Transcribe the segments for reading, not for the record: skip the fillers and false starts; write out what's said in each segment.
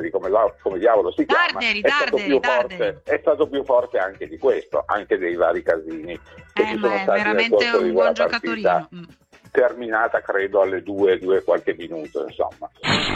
Darderi, come diavolo si chiama, è stato più forte anche di questo, anche dei vari casini che ci sono stati nel corso di quella partita, terminata credo alle 2 qualche minuto, insomma.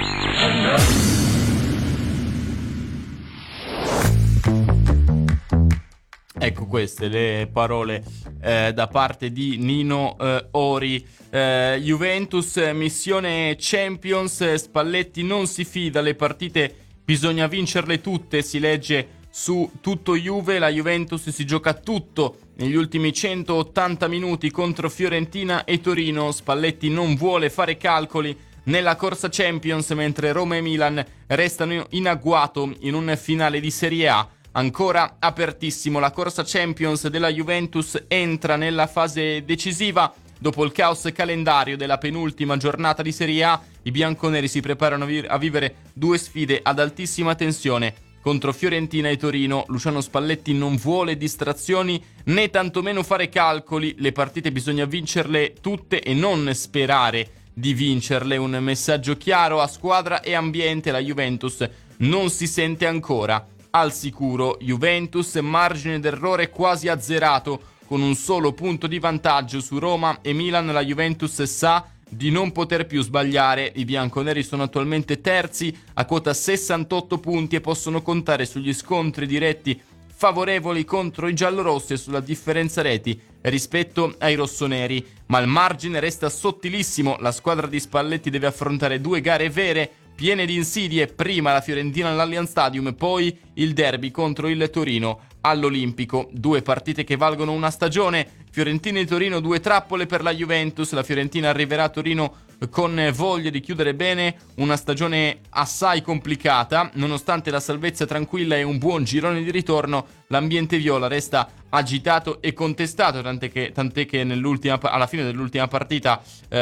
Ecco queste le parole da parte di Nino Ori. Juventus, missione Champions, Spalletti non si fida, le partite bisogna vincerle tutte, si legge su Tutto Juve. La Juventus si gioca tutto negli ultimi 180 minuti contro Fiorentina e Torino. Spalletti non vuole fare calcoli nella corsa Champions, mentre Roma e Milan restano in agguato in un finale di Serie A ancora apertissimo. La corsa Champions della Juventus entra nella fase decisiva. Dopo il caos calendario della penultima giornata di Serie A, i bianconeri si preparano a vivere 2 sfide ad altissima tensione contro Fiorentina e Torino. Luciano Spalletti non vuole distrazioni né tantomeno fare calcoli. Le partite bisogna vincerle tutte e non sperare di vincerle. Un messaggio chiaro a squadra e ambiente. La Juventus non si sente ancora al sicuro. Juventus, margine d'errore quasi azzerato, con un solo punto di vantaggio su Roma e Milan. La Juventus sa di non poter più sbagliare. I bianconeri sono attualmente terzi a quota 68 punti e possono contare sugli scontri diretti favorevoli contro i giallorossi e sulla differenza reti rispetto ai rossoneri, ma il margine resta sottilissimo. La squadra di Spalletti deve affrontare 2 gare vere piene di insidie, prima la Fiorentina all'Allianz Stadium, poi il derby contro il Torino all'Olimpico. 2 partite che valgono una stagione. Fiorentina e Torino, 2 trappole per la Juventus. La Fiorentina arriverà a Torino con voglia di chiudere bene una stagione assai complicata. Nonostante la salvezza tranquilla e un buon girone di ritorno, l'ambiente viola resta agitato e contestato, tant'è che alla fine dell'ultima partita,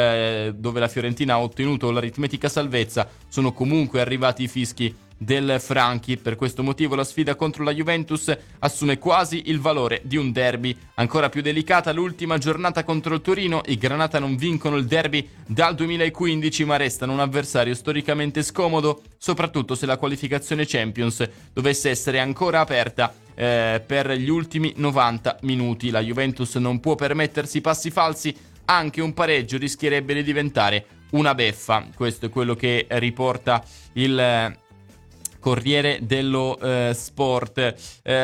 dove la Fiorentina ha ottenuto l'aritmetica salvezza, sono comunque arrivati i fischi del Franchi. Per questo motivo la sfida contro la Juventus assume quasi il valore di un derby. Ancora più delicata l'ultima giornata contro il Torino. I Granata non vincono il derby dal 2015, ma restano un avversario storicamente scomodo, soprattutto se la qualificazione Champions dovesse essere ancora aperta per gli ultimi 90 minuti. La Juventus non può permettersi passi falsi, anche un pareggio rischierebbe di diventare una beffa. Questo è quello che riporta il Corriere dello Sport.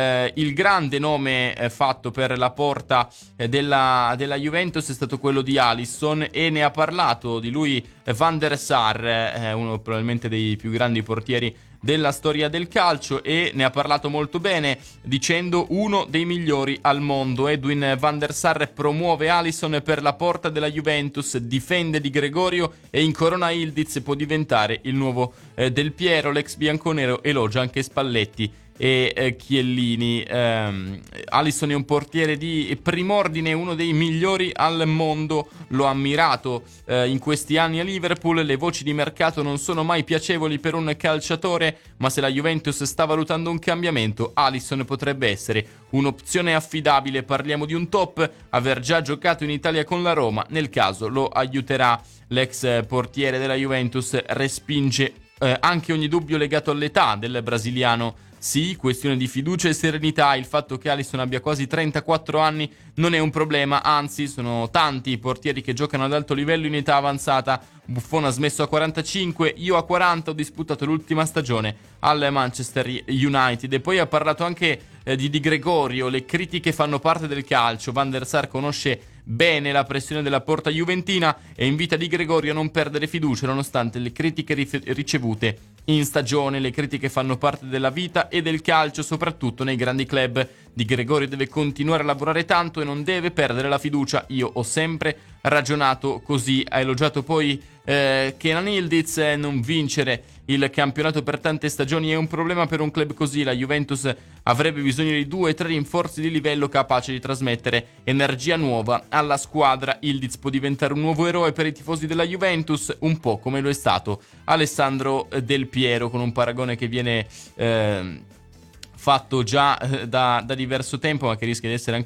Il grande nome fatto per la porta della Juventus è stato quello di Alisson, e ne ha parlato di lui Van der Sar, uno probabilmente dei più grandi portieri della storia del calcio, e ne ha parlato molto bene, dicendo uno dei migliori al mondo. Edwin van der Sar promuove Alisson per la porta della Juventus, difende Di Gregorio e incorona Yildiz, può diventare il nuovo Del Piero. L'ex bianconero elogia anche Spalletti e Chiellini. Alisson è un portiere di prim'ordine, uno dei migliori al mondo. L'ho ammirato in questi anni a Liverpool. Le voci di mercato non sono mai piacevoli per un calciatore, ma se la Juventus sta valutando un cambiamento, Alisson potrebbe essere un'opzione affidabile. Parliamo di un top, aver già giocato in Italia con la Roma nel caso lo aiuterà. L'ex portiere della Juventus respinge anche ogni dubbio legato all'età del brasiliano. Sì, questione di fiducia e serenità. Il fatto che Alisson abbia quasi 34 anni non è un problema, anzi sono tanti i portieri che giocano ad alto livello in età avanzata. Buffon ha smesso a 45, io a 40 ho disputato l'ultima stagione al Manchester United. E poi ha parlato anche di Gregorio. Le critiche fanno parte del calcio. Van der Sar conosce bene la pressione della porta juventina e invita Di Gregorio a non perdere fiducia nonostante le critiche ricevute in stagione. Le critiche fanno parte della vita e del calcio, soprattutto nei grandi club. Di Gregorio deve continuare a lavorare tanto e non deve perdere la fiducia. Io ho sempre ragionato così. Ha elogiato poi Kenan Yildiz. Non vincere il campionato per tante stagioni è un problema per un club così. La Juventus avrebbe bisogno di 2-3 rinforzi di livello capaci di trasmettere energia nuova alla squadra. Yildiz può diventare un nuovo eroe per i tifosi della Juventus, un po' come lo è stato Alessandro Del Piero, con un paragone che viene fatto già da diverso tempo, ma che rischia di essere anche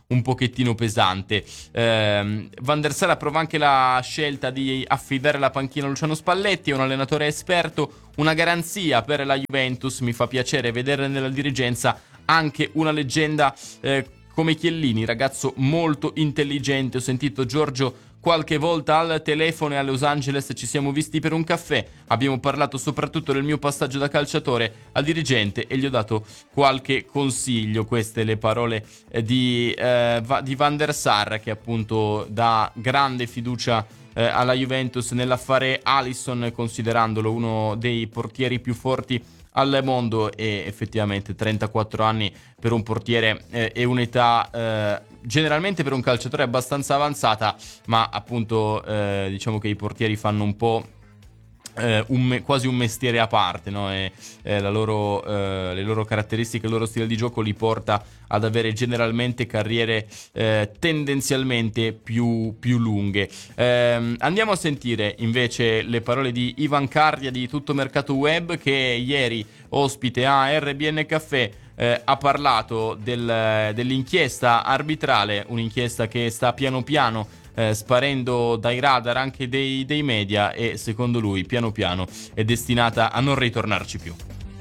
un pochettino pesante. Van der Sar approva anche la scelta di affidare la panchina a Luciano Spalletti, è un allenatore esperto, una garanzia per la Juventus. Mi fa piacere vedere nella dirigenza anche una leggenda come Chiellini, ragazzo molto intelligente. Ho sentito Giorgio qualche volta al telefono e a Los Angeles ci siamo visti per un caffè, abbiamo parlato soprattutto del mio passaggio da calciatore al dirigente e gli ho dato qualche consiglio. Queste le parole di Van der Sar, che appunto dà grande fiducia alla Juventus nell'affare Alisson, considerandolo uno dei portieri più forti al mondo, e effettivamente 34 anni per un portiere è un'età generalmente per un calciatore abbastanza avanzata, ma appunto diciamo che i portieri fanno un po' quasi un mestiere a parte, no? E le loro caratteristiche, il loro stile di gioco li porta ad avere generalmente carriere tendenzialmente più lunghe. Andiamo a sentire invece le parole di Ivan Cardia di Tutto Mercato Web, che ieri ospite a RBN Caffè ha parlato dell'inchiesta arbitrale, un'inchiesta che sta piano piano sparendo dai radar anche dei media, e secondo lui piano piano è destinata a non ritornarci più.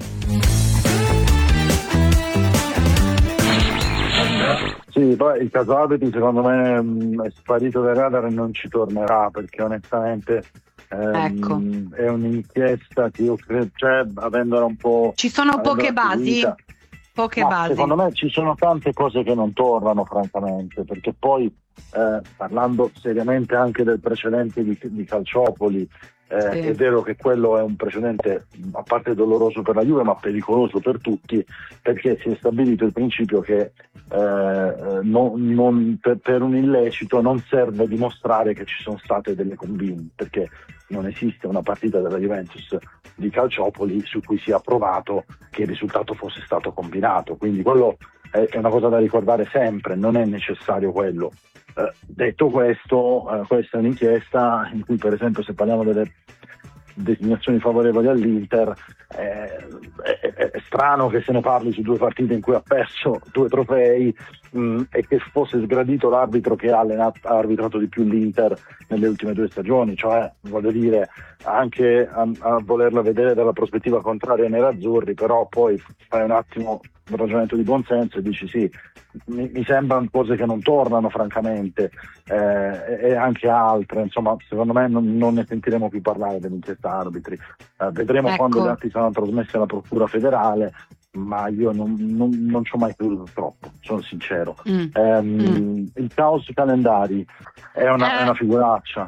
Sì, poi il caso arbitri secondo me è sparito dai radar e non ci tornerà, perché onestamente è un'inchiesta che io credo, cioè, avendola un po'... Ci sono poche basi? Basi. Secondo me ci sono tante cose che non tornano, francamente, perché poi parlando seriamente anche del precedente di Calciopoli, sì, è vero che quello è un precedente a parte doloroso per la Juve, ma pericoloso per tutti, perché si è stabilito il principio che per un illecito non serve dimostrare che ci sono state delle combine, perché non esiste una partita della Juventus di Calciopoli su cui sia provato che il risultato fosse stato combinato, quindi quello è una cosa da ricordare sempre, non è necessario quello. Detto questo, questa è un'inchiesta in cui, per esempio, se parliamo delle designazioni favorevoli all'Inter, è strano che se ne parli su due partite in cui ha perso 2 trofei, e che fosse sgradito l'arbitro che ha arbitrato di più l'Inter nelle ultime 2 stagioni, cioè voglio dire, anche a volerla vedere dalla prospettiva contraria ai nerazzurri, però poi fai un attimo un ragionamento di buonsenso e dici sì, mi sembrano cose che non tornano, francamente, e anche altre, insomma, secondo me non ne sentiremo più parlare dell'inchiesta arbitri. Vedremo quando gli atti saranno trasmessi alla Procura federale, ma io non ci ho mai creduto troppo, sono sincero. Il caos calendari è una figuraccia,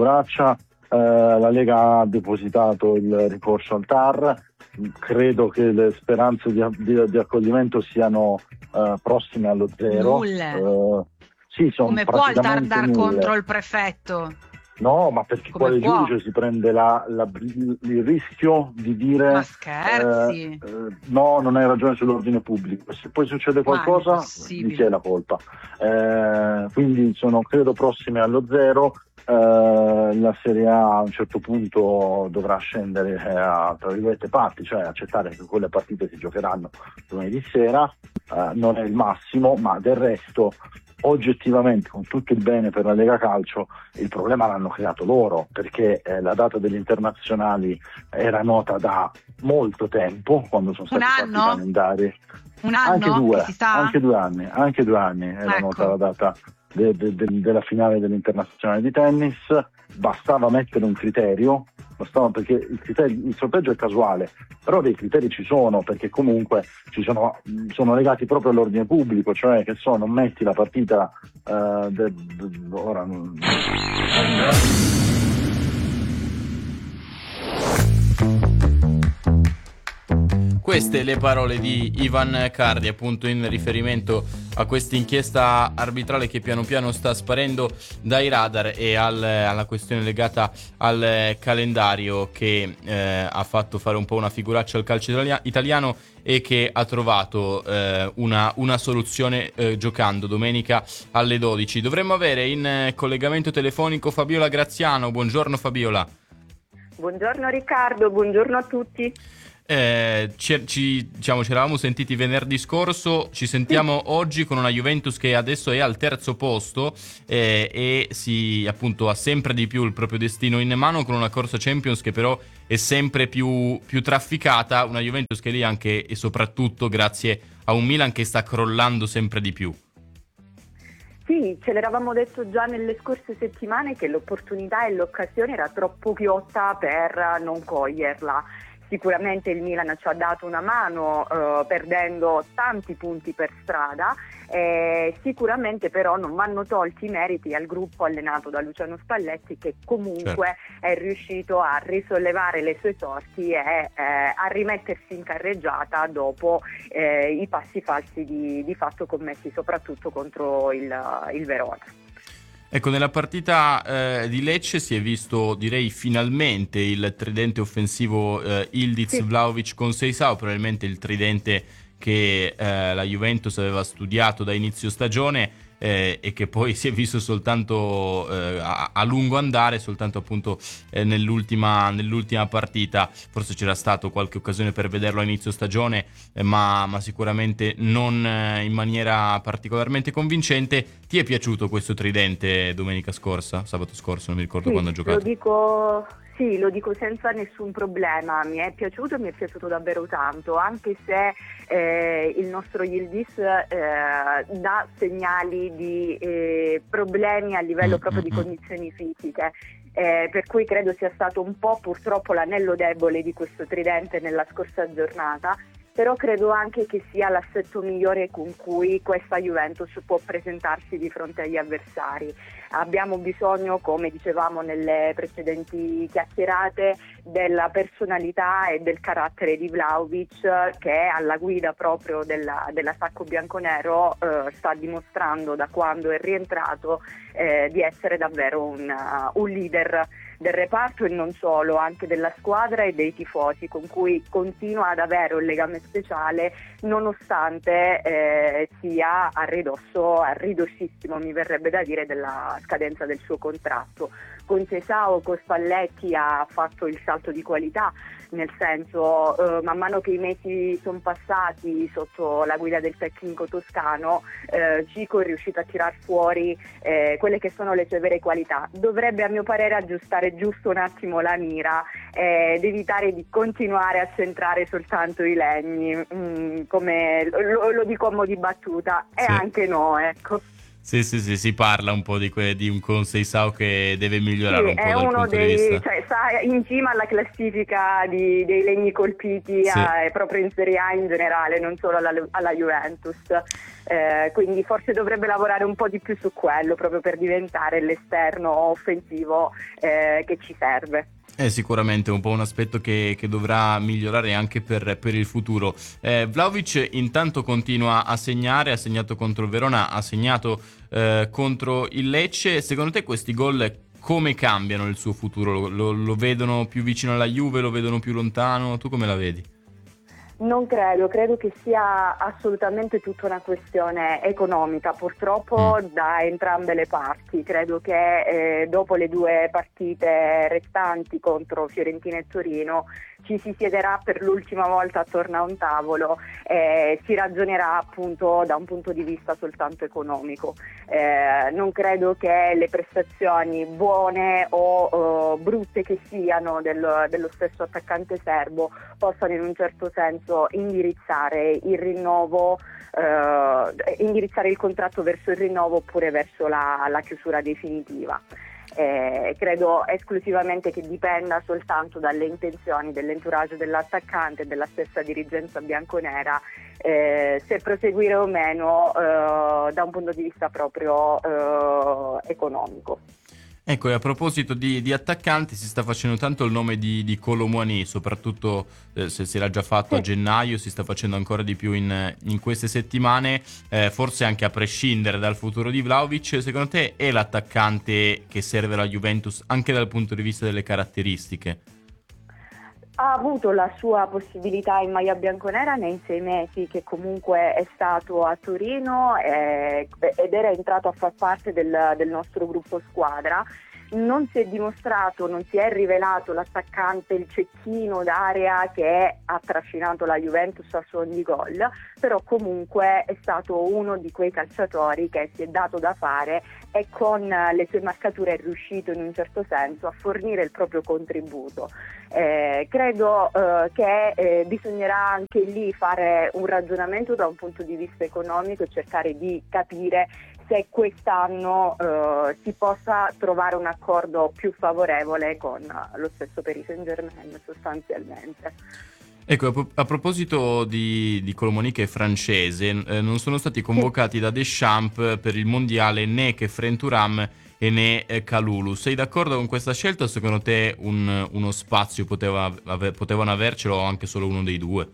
la Lega ha depositato il ricorso al TAR, credo che le speranze di accoglimento siano prossime allo zero. Sì, sono come può il TAR dar nulle contro il prefetto? No, ma perché come quale può? giudice si prende il rischio di dire ma scherzi? No, non hai ragione sull'ordine pubblico, se poi succede qualcosa di chi è la colpa? Quindi sono credo prossime allo zero. La Serie A a un certo punto dovrà scendere a, tra virgolette, patti, cioè accettare che quelle partite si giocheranno lunedì sera. Non è il massimo, ma del resto oggettivamente, con tutto il bene per la Lega Calcio, il problema l'hanno creato loro, perché la data degli internazionali era nota da molto tempo, quando sono stati fatti i calendari. Un anno? Anche 2 anni, era nota la data della finale dell'internazionale di tennis. Bastava mettere un criterio, perché il sorteggio è casuale, però dei criteri ci sono, perché comunque sono legati proprio all'ordine pubblico, cioè che non metti la partita ora non... Queste le parole di Ivan Cardi, appunto in riferimento a questa inchiesta arbitrale che piano piano sta sparendo dai radar e alla questione legata al calendario che ha fatto fare un po' una figuraccia al calcio italiano e che ha trovato una soluzione giocando domenica alle 12. Dovremmo avere in collegamento telefonico Fabiola Graziano. Buongiorno Fabiola. Buongiorno Riccardo, buongiorno a tutti. ci eravamo sentiti venerdì scorso, ci sentiamo oggi con una Juventus che adesso è al terzo posto e appunto ha sempre di più il proprio destino in mano, con una corsa Champions che però è sempre più trafficata, una Juventus che è lì anche e soprattutto grazie a un Milan che sta crollando sempre di più. Sì, ce l'eravamo detto già nelle scorse settimane che l'opportunità e l'occasione era troppo ghiotta per non coglierla. Sicuramente il Milan ci ha dato una mano perdendo tanti punti per strada, sicuramente però non vanno tolti i meriti al gruppo allenato da Luciano Spalletti, che comunque è riuscito a risollevare le sue sorti e a rimettersi in carreggiata dopo i passi falsi di fatto commessi soprattutto contro il Verona. Ecco, nella partita di Lecce si è visto, direi, finalmente il tridente offensivo Ildiz, Vlahovic con Seisao, probabilmente il tridente che la Juventus aveva studiato da inizio stagione e che poi si è visto soltanto a lungo andare, soltanto appunto nell'ultima partita. Forse c'era stato qualche occasione per vederlo a inizio stagione, ma sicuramente non in maniera particolarmente convincente. Ti è piaciuto questo tridente sabato scorso, non mi ricordo quando ha giocato? Lo dico senza nessun problema, mi è piaciuto davvero tanto, anche se il nostro Yildiz dà segnali di problemi a livello proprio di condizioni fisiche, per cui credo sia stato un po' purtroppo l'anello debole di questo tridente nella scorsa giornata. Però credo anche che sia l'assetto migliore con cui questa Juventus può presentarsi di fronte agli avversari. Abbiamo bisogno, come dicevamo nelle precedenti chiacchierate, della personalità e del carattere di Vlahovic, che è alla guida proprio dell'attacco bianconero, sta dimostrando da quando è rientrato di essere davvero un leader del reparto e non solo, anche della squadra e dei tifosi, con cui continua ad avere un legame speciale nonostante sia a ridossissimo, mi verrebbe da dire, della scadenza del suo contratto. Con Seisao, con Spalletti ha fatto il salto di qualità, nel senso man mano che i mesi sono passati sotto la guida del tecnico toscano, Zico è riuscito a tirar fuori quelle che sono le sue vere qualità. Dovrebbe a mio parere aggiustare giusto un attimo la mira ed evitare di continuare a centrare soltanto i legni, come lo dico a mo' di battuta, e anche no, ecco. Sì, si parla un po' di un Seisao che deve migliorare un po' dal punto di vista. Cioè, sta in cima alla classifica dei legni colpiti proprio in Serie A in generale, non solo alla Juventus. Quindi forse dovrebbe lavorare un po' di più su quello, proprio per diventare l'esterno offensivo che ci serve. È sicuramente un po' un aspetto che dovrà migliorare anche per il futuro. Vlahovic intanto continua a segnare, ha segnato contro il Verona, ha segnato contro il Lecce. Secondo te questi gol come cambiano il suo futuro? Lo vedono più vicino alla Juve, lo vedono più lontano? Tu come la vedi? Non credo che sia assolutamente tutta una questione economica, purtroppo da entrambe le parti. Credo che dopo le due partite restanti contro Fiorentina e Torino ci si siederà per l'ultima volta attorno a un tavolo e si ragionerà appunto da un punto di vista soltanto economico. Non credo che le prestazioni buone o brutte che siano dello stesso attaccante serbo possano in un certo senso indirizzare il contratto verso il rinnovo oppure verso la chiusura definitiva. Credo esclusivamente che dipenda soltanto dalle intenzioni dell'entourage dell'attaccante e della stessa dirigenza bianconera se proseguire o meno da un punto di vista proprio economico. Ecco, e a proposito di attaccanti, si sta facendo tanto il nome di Kolo Muani, soprattutto se si era già fatto a gennaio, si sta facendo ancora di più in queste settimane, forse anche a prescindere dal futuro di Vlahovic. Secondo te è l'attaccante che serve alla Juventus anche dal punto di vista delle caratteristiche? Ha avuto la sua possibilità in maglia bianconera nei 6 mesi che comunque è stato a Torino ed era entrato a far parte del nostro gruppo squadra. non si è dimostrato, non si è rivelato l'attaccante, il cecchino d'area che ha trascinato la Juventus a suon di gol, però comunque è stato uno di quei calciatori che si è dato da fare e con le sue marcature è riuscito in un certo senso a fornire il proprio contributo. Credo che bisognerà anche lì fare un ragionamento da un punto di vista economico e cercare di capire se quest'anno si possa trovare un accordo più favorevole con lo stesso Paris Saint-Germain sostanzialmente. Ecco, a proposito di Colomoni che è francese, non sono stati convocati da Deschamps per il mondiale né Khéphren Thuram e né Kalulu. Sei d'accordo con questa scelta o secondo te uno spazio potevano avercelo anche solo uno dei due?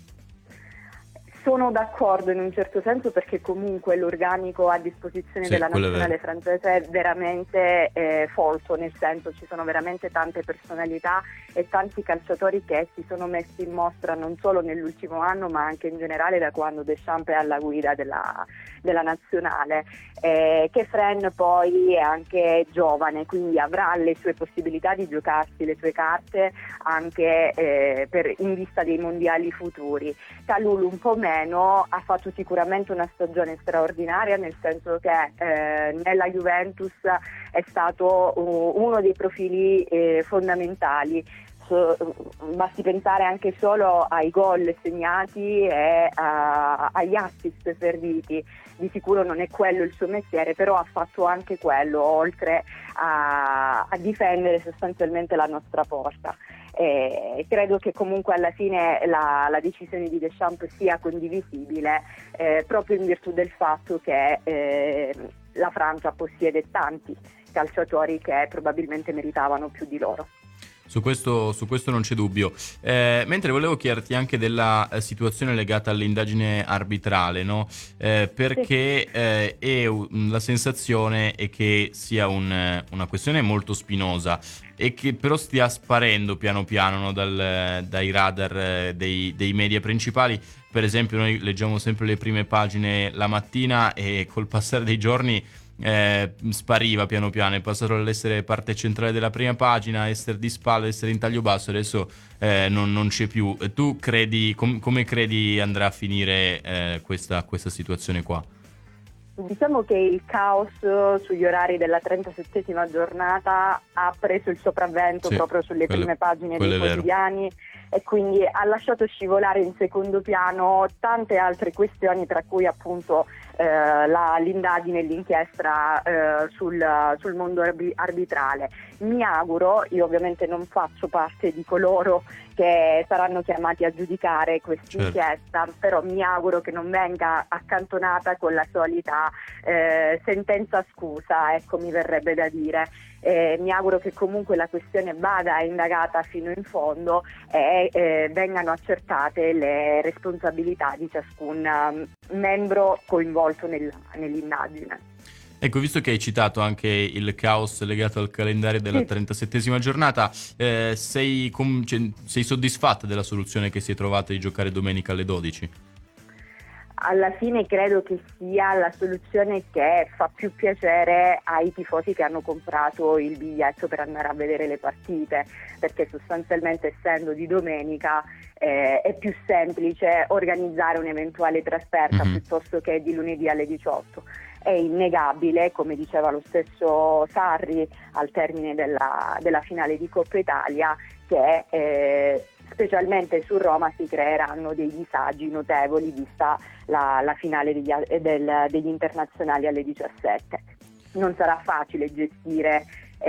Sono d'accordo in un certo senso perché comunque l'organico a disposizione della nazionale francese è veramente folto, nel senso ci sono veramente tante personalità e tanti calciatori che si sono messi in mostra non solo nell'ultimo anno ma anche in generale da quando Deschamps è alla guida della nazionale. Khéphren poi è anche giovane, quindi avrà le sue possibilità di giocarsi le sue carte anche in vista dei mondiali futuri. Kalulu un po' meno, ha fatto sicuramente una stagione straordinaria, nel senso che nella Juventus è stato uno dei profili fondamentali. Basti pensare anche solo ai gol segnati e agli assist serviti. Di sicuro non è quello il suo mestiere, però ha fatto anche quello, oltre a difendere sostanzialmente la nostra porta. Credo che comunque alla fine la decisione di Deschamps sia condivisibile proprio in virtù del fatto che la Francia possiede tanti calciatori che probabilmente meritavano più di loro. Su questo non c'è dubbio. Mentre volevo chiederti anche della situazione legata all'indagine arbitrale, no? Perché la sensazione è che sia una questione molto spinosa e che però stia sparendo piano piano, no? Dai radar dei media principali. Per esempio noi leggiamo sempre le prime pagine la mattina e col passare dei giorni spariva piano piano, è passato dall'essere parte centrale della prima pagina, essere di spalle, essere in taglio basso, adesso non c'è più. Tu credi, come credi andrà a finire questa situazione qua? Diciamo che il caos sugli orari della 37esima giornata ha preso il sopravvento proprio sulle prime pagine dei quotidiani e quindi ha lasciato scivolare in secondo piano tante altre questioni, tra cui appunto l'indagine e l'inchiesta sul mondo arbitrale. Mi auguro, io ovviamente non faccio parte di coloro che saranno chiamati a giudicare questa inchiesta, però mi auguro che non venga accantonata con la solita sentenza scusa, ecco, mi verrebbe da dire. Mi auguro che comunque la questione vada indagata fino in fondo e vengano accertate le responsabilità di ciascun membro coinvolto nell'indagine. Ecco, visto che hai citato anche il caos legato al calendario della 37esima giornata, sei soddisfatta della soluzione che si è trovata di giocare domenica alle 12? Alla fine credo che sia la soluzione che fa più piacere ai tifosi che hanno comprato il biglietto per andare a vedere le partite, perché sostanzialmente essendo di domenica è più semplice organizzare un'eventuale trasferta piuttosto che di lunedì alle 18. È innegabile, come diceva lo stesso Sarri al termine della finale di Coppa Italia, che specialmente su Roma si creeranno dei disagi notevoli vista la finale degli internazionali alle 17. Non sarà facile gestire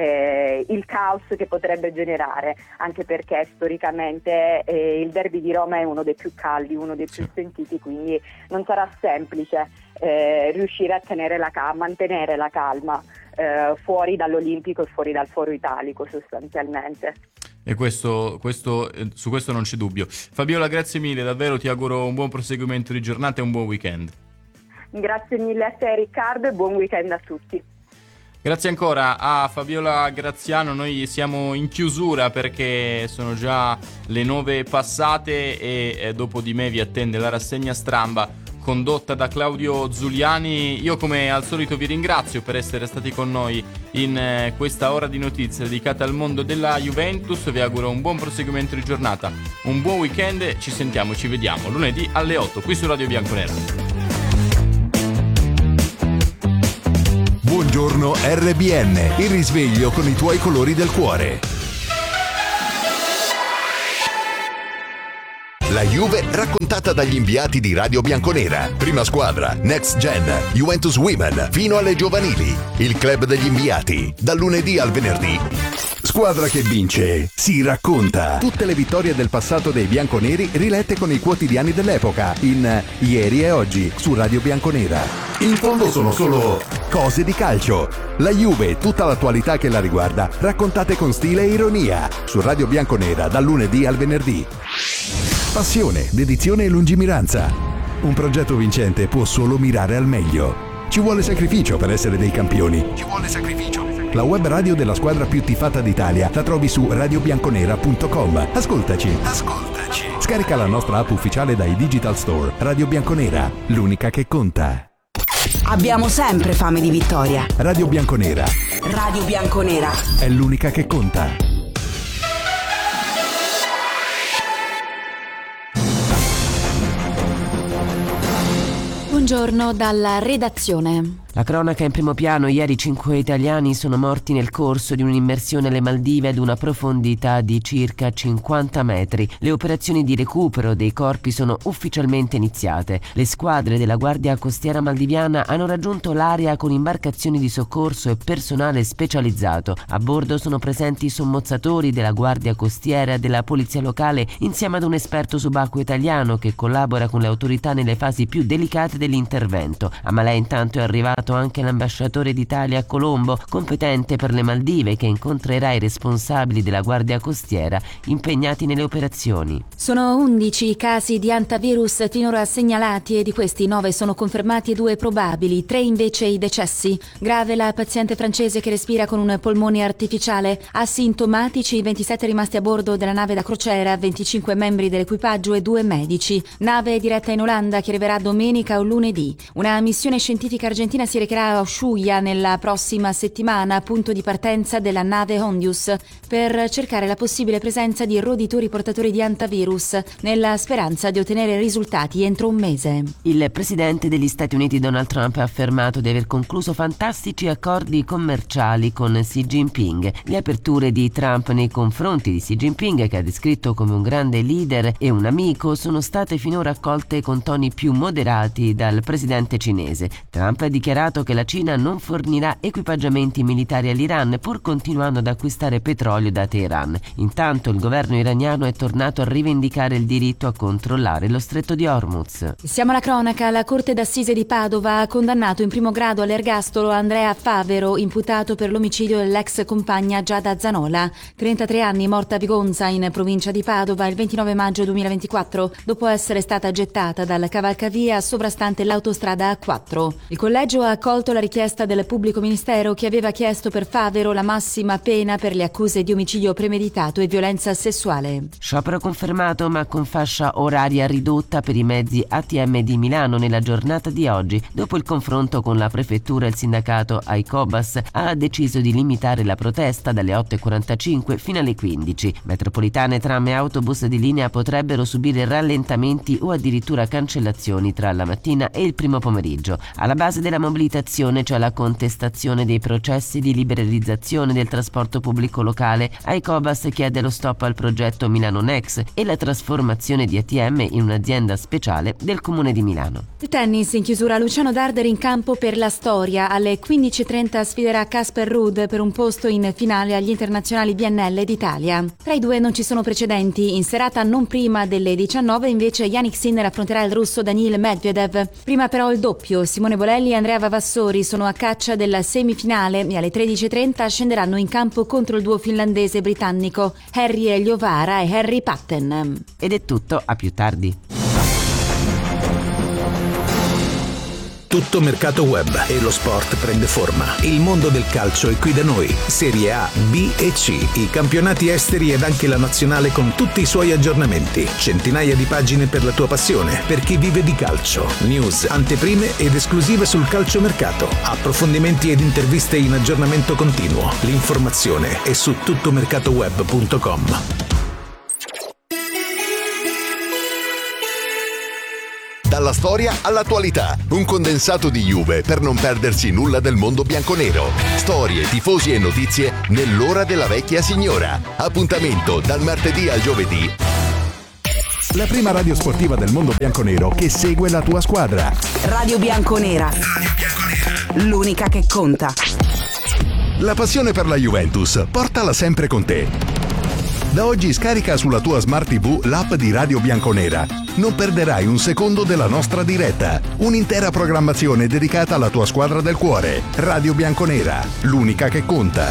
il caos che potrebbe generare, anche perché storicamente il derby di Roma è uno dei più caldi, uno dei più sentiti, quindi non sarà semplice riuscire a mantenere la calma fuori dall'Olimpico e fuori dal Foro Italico sostanzialmente. E su questo non c'è dubbio. Fabiola, grazie mille, davvero ti auguro un buon proseguimento di giornata e un buon weekend. Grazie mille a te Riccardo e buon weekend a tutti. Grazie ancora a Fabiola Graziano, noi siamo in chiusura perché sono già le 9 passate e dopo di me vi attende la rassegna stramba condotta da Claudio Zuliani. Io come al solito vi ringrazio per essere stati con noi in questa ora di notizie dedicata al mondo della Juventus. Vi auguro un buon proseguimento di giornata, un buon weekend. Ci sentiamo, ci vediamo lunedì alle 8 qui su Radio Bianconera. Buongiorno RBN, il risveglio con i tuoi colori del cuore. La Juve raccontata dagli inviati di Radio Bianconera. Prima squadra, Next Gen, Juventus Women, fino alle giovanili. Il club degli inviati, dal lunedì al venerdì. Squadra che vince, si racconta. Tutte le vittorie del passato dei bianconeri rilette con i quotidiani dell'epoca in Ieri e Oggi su Radio Bianconera. In fondo sono solo cose di calcio. La Juve e tutta l'attualità che la riguarda, raccontate con stile e ironia su Radio Bianconera dal lunedì al venerdì. Passione, dedizione e lungimiranza. Un progetto vincente può solo mirare al meglio. Ci vuole sacrificio per essere dei campioni. Ci vuole sacrificio. La web radio della squadra più tifata d'Italia la trovi su radiobianconera.com. Ascoltaci. Scarica la nostra app ufficiale dai Digital Store. Radio Bianconera, l'unica che conta. Abbiamo sempre fame di vittoria. Radio Bianconera. Radio Bianconera È l'unica che conta. Buongiorno dalla redazione. La cronaca in primo piano. Ieri 5 italiani sono morti nel corso di un'immersione alle Maldive ad una profondità di circa 50 metri. Le operazioni di recupero dei corpi sono ufficialmente iniziate. Le squadre della Guardia Costiera Maldiviana hanno raggiunto l'area con imbarcazioni di soccorso e personale specializzato. A bordo sono presenti sommozzatori della Guardia Costiera e della Polizia Locale insieme ad un esperto subacqueo italiano che collabora con le autorità nelle fasi più delicate dell'intervento. A Malé intanto è arrivato anche l'ambasciatore d'Italia a Colombo, competente per le Maldive, che incontrerà i responsabili della Guardia Costiera impegnati nelle operazioni. Sono 11 i casi di hantavirus finora segnalati e di questi 9 sono confermati e 2 probabili, 3 invece i decessi. Grave la paziente francese che respira con un polmone artificiale. Asintomatici i 27 rimasti a bordo della nave da crociera, 25 membri dell'equipaggio e 2 medici. Nave diretta in Olanda che arriverà domenica o lunedì. Una missione scientifica argentina si recherà a Ushuaia nella prossima settimana, punto di partenza della nave Hondius, per cercare la possibile presenza di roditori portatori di hantavirus, nella speranza di ottenere risultati entro un mese. Il presidente degli Stati Uniti Donald Trump ha affermato di aver concluso fantastici accordi commerciali con Xi Jinping. Le aperture di Trump nei confronti di Xi Jinping, che ha descritto come un grande leader e un amico, sono state finora accolte con toni più moderati dal presidente cinese. Trump ha dichiarato che la Cina non fornirà equipaggiamenti militari all'Iran, pur continuando ad acquistare petrolio da Teheran. Intanto il governo iraniano è tornato a rivendicare il diritto a controllare lo stretto di Hormuz. Siamo alla cronaca. La Corte d'Assise di Padova ha condannato in primo grado all'ergastolo Andrea Favero, imputato per l'omicidio dell'ex compagna Giada Zanola, 33 anni, morta a Vigonza, in provincia di Padova, il 29 maggio 2024, dopo essere stata gettata dal cavalcavia sovrastante l'autostrada A4. Il collegio ha accolto la richiesta del pubblico ministero, che aveva chiesto per Favero la massima pena per le accuse di omicidio premeditato e violenza sessuale. Sciopero confermato ma con fascia oraria ridotta per i mezzi ATM di Milano nella giornata di oggi. Dopo il confronto con la prefettura, il sindacato Aicobas ha deciso di limitare la protesta dalle 8:45 fino alle 15. Metropolitane, tram e autobus di linea potrebbero subire rallentamenti o addirittura cancellazioni tra la mattina e il primo pomeriggio. Alla base della mobilitazione c'è la contestazione dei processi di liberalizzazione del trasporto pubblico locale. Aicobas chiede lo stop al progetto Milano Next e la trasformazione di ATM in un'azienda speciale del Comune di Milano. Il tennis in chiusura. Luciano Darder in campo per la storia. Alle 15:30 sfiderà Casper Ruud per un posto in finale agli internazionali BNL d'Italia. Tra i due non ci sono precedenti. In serata non prima delle 19 invece Yannick Sinner affronterà il russo Daniil Medvedev. Prima però il doppio. Simone Bolelli e Andrea Vavassori sono a caccia della semifinale e alle 13:30 scenderanno in campo contro il duo finlandese britannico Harry Eliovara e Harry Patten. Ed è tutto, a più tardi. Tutto Mercato Web e lo sport prende forma. Il mondo del calcio è qui da noi. Serie A, B e C, i campionati esteri ed anche la nazionale con tutti i suoi aggiornamenti. Centinaia di pagine per la tua passione, per chi vive di calcio. News, anteprime ed esclusive sul calciomercato. Approfondimenti ed interviste in aggiornamento continuo. L'informazione è su tuttomercatoweb.com. Dalla storia all'attualità, un condensato di Juve per non perdersi nulla del mondo bianconero. Storie, tifosi e notizie nell'ora della vecchia signora. Appuntamento dal martedì al giovedì. La prima radio sportiva del mondo bianconero che segue la tua squadra. Radio Bianconera. L'unica che conta. La passione per la Juventus, portala sempre con te. Da oggi scarica sulla tua Smart TV l'app di Radio Bianconera. Non perderai un secondo della nostra diretta. Un'intera programmazione dedicata alla tua squadra del cuore. Radio Bianconera, l'unica che conta.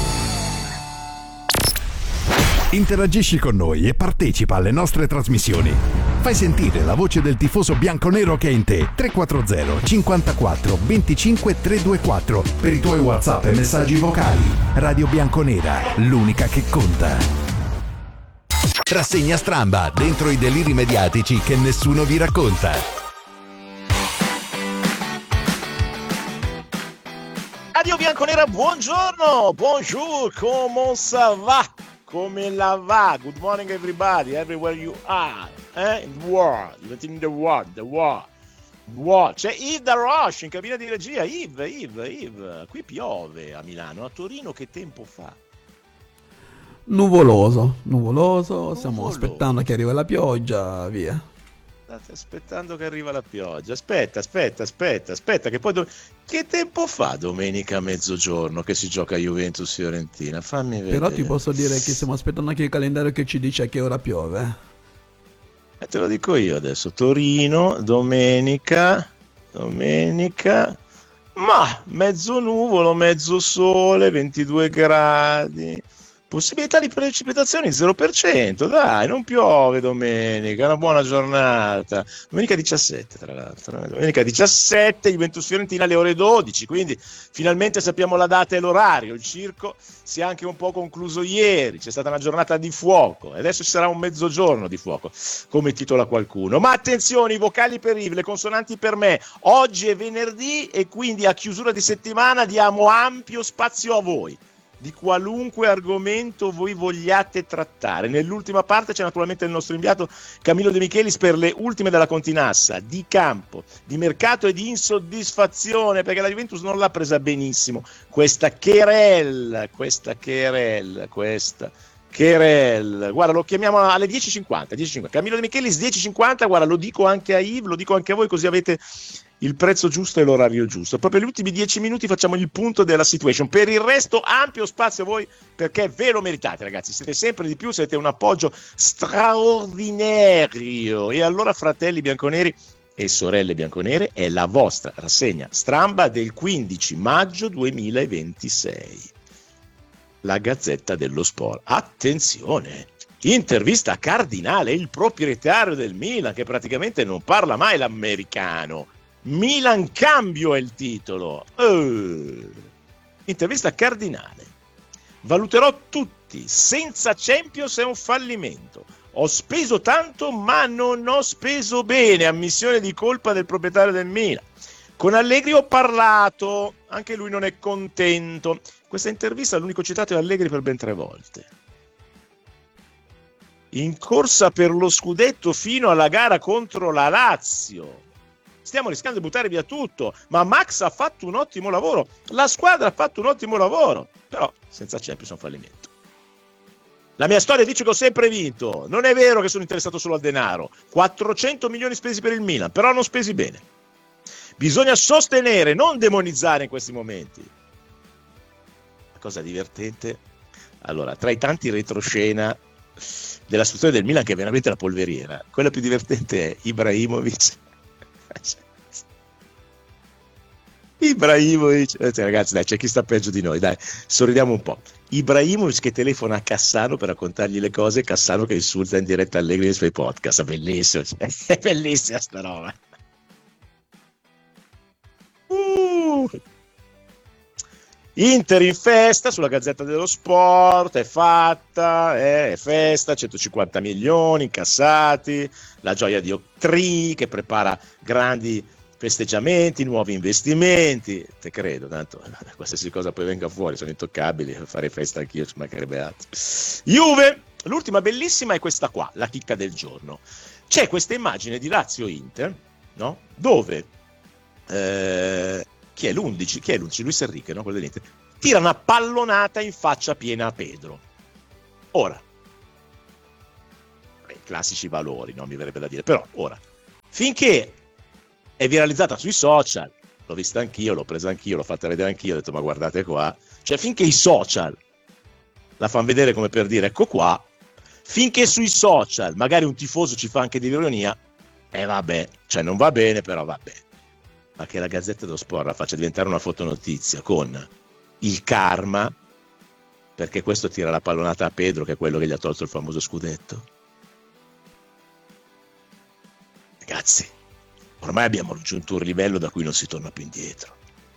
Interagisci con noi e partecipa alle nostre trasmissioni. Fai sentire la voce del tifoso bianconero che è in te. 340 54 25 324 per i tuoi WhatsApp e messaggi vocali. Radio Bianconera, l'unica che conta. Rassegna Stramba, dentro i deliri mediatici che nessuno vi racconta. Radio Bianconera, buongiorno, bonjour, comment ça va? Come la va? Good morning everybody, everywhere you are. In the world, in the world. C'è Yves da Roche in cabina di regia. Yves, qui piove a Milano, a Torino che tempo fa? Nuvoloso, stiamo aspettando che arrivi la pioggia, via. State aspettando che arriva la pioggia. Aspetta, che poi che tempo fa domenica a mezzogiorno che si gioca Juventus-Fiorentina? Fammi vedere. Però ti posso dire che stiamo aspettando anche il calendario che ci dice a che ora piove. Te lo dico io adesso. Torino, domenica, ma mezzo nuvolo, mezzo sole, 22 gradi. Possibilità di precipitazioni 0%, dai, non piove domenica, è una buona giornata. Domenica 17, tra l'altro. Domenica 17, Juventus-Fiorentina alle ore 12, quindi finalmente sappiamo la data e l'orario. Il circo si è anche un po' concluso ieri, c'è stata una giornata di fuoco e adesso ci sarà un mezzogiorno di fuoco, come titola qualcuno. Ma attenzione, i vocali per Yves, le consonanti per me. Oggi è venerdì e quindi a chiusura di settimana diamo ampio spazio a voi, di qualunque argomento voi vogliate trattare. Nell'ultima parte c'è naturalmente il nostro inviato Camillo De Michelis per le ultime della Continassa, di campo, di mercato e di insoddisfazione, perché la Juventus non l'ha presa benissimo. Questa Querel, guarda, lo chiamiamo alle 10.50. Camillo De Michelis 10.50, guarda, lo dico anche a Yves, lo dico anche a voi, così avete il prezzo giusto e l'orario giusto. Proprio gli ultimi 10 minuti facciamo il punto della situation. Per il resto ampio spazio a voi, perché ve lo meritate, ragazzi. Siete sempre di più, siete un appoggio straordinario. E allora, fratelli bianconeri e sorelle bianconere, è la vostra rassegna Stramba del 15 maggio 2026. La Gazzetta dello Sport. Attenzione! Intervista a Cardinale, il proprietario del Milan, che praticamente non parla mai l'americano. Milan cambio è il titolo. Intervista a Cardinale. Valuterò tutti, senza Champions è un fallimento. Ho speso tanto ma non ho speso bene, ammissione di colpa del proprietario del Milan. Con Allegri ho parlato, anche lui non è contento. Questa intervista l'unico citato è Allegri per ben 3 volte. In corsa per lo scudetto fino alla gara contro la Lazio. Stiamo rischiando di buttare via tutto, ma Max ha fatto un ottimo lavoro, la squadra ha fatto un ottimo lavoro, però senza Champions è un fallimento. La mia storia dice che ho sempre vinto, non è vero che sono interessato solo al denaro, 400 milioni spesi per il Milan, però non spesi bene. Bisogna sostenere, non demonizzare in questi momenti. La cosa divertente, allora, tra i tanti retroscena della situazione del Milan, che è veramente la polveriera, quella più divertente è Ibrahimovic, ragazzi, dai, c'è chi sta peggio di noi, dai, sorridiamo un po'. Ibrahimovic che telefona a Cassano per raccontargli le cose, Cassano che insulta in diretta Allegri nei suoi podcast, bellissimo, è bellissima sta roba. Inter in festa sulla Gazzetta dello Sport, è fatta, è festa, 150 milioni incassati, la gioia di Octree che prepara grandi festeggiamenti, nuovi investimenti, te credo, tanto qualsiasi cosa poi venga fuori, sono intoccabili, fare festa anch'io, ci mancherebbe altro. Juve, l'ultima bellissima è questa qua, la chicca del giorno. C'è questa immagine di Lazio-Inter, no? Dove chi è l'11? Luis Enrique, no? Quello dell'Inter. Tira una pallonata in faccia piena a Pedro. Ora, classici valori, no? Mi verrebbe da dire, però ora, finché è viralizzata sui social, l'ho vista anch'io, l'ho presa anch'io, l'ho fatta vedere anch'io, ho detto ma guardate qua, cioè finché i social la fanno vedere come per dire ecco qua, finché sui social magari un tifoso ci fa anche di ironia, vabbè, cioè non va bene, però vabbè. Ma che la Gazzetta dello Sport la faccia diventare una fotonotizia con il karma, perché questo tira la pallonata a Pedro, che è quello che gli ha tolto il famoso scudetto. Ragazzi, ormai abbiamo raggiunto un livello da cui non si torna più indietro.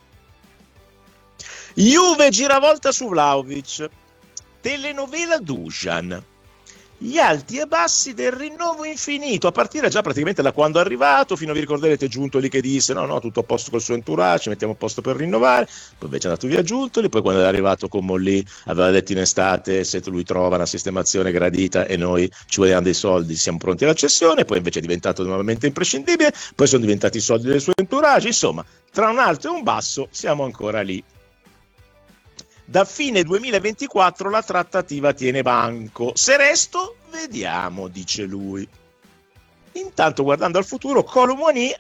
Juve giravolta su Vlahovic, telenovela Dusan, gli alti e bassi del rinnovo infinito, a partire già praticamente da quando è arrivato, fino a vi ricorderete Giuntoli che disse no, tutto a posto col suo entourage, ci mettiamo a posto per rinnovare, poi invece è andato via Giuntoli, poi quando è arrivato con Molli aveva detto in estate se lui trova una sistemazione gradita e noi ci vogliamo dei soldi siamo pronti alla cessione, poi invece è diventato nuovamente imprescindibile, poi sono diventati i soldi del suo entourage, insomma tra un alto e un basso siamo ancora lì. Da fine 2024 la trattativa tiene banco. Se resto, vediamo, dice lui. Intanto, guardando al futuro, Colomoni,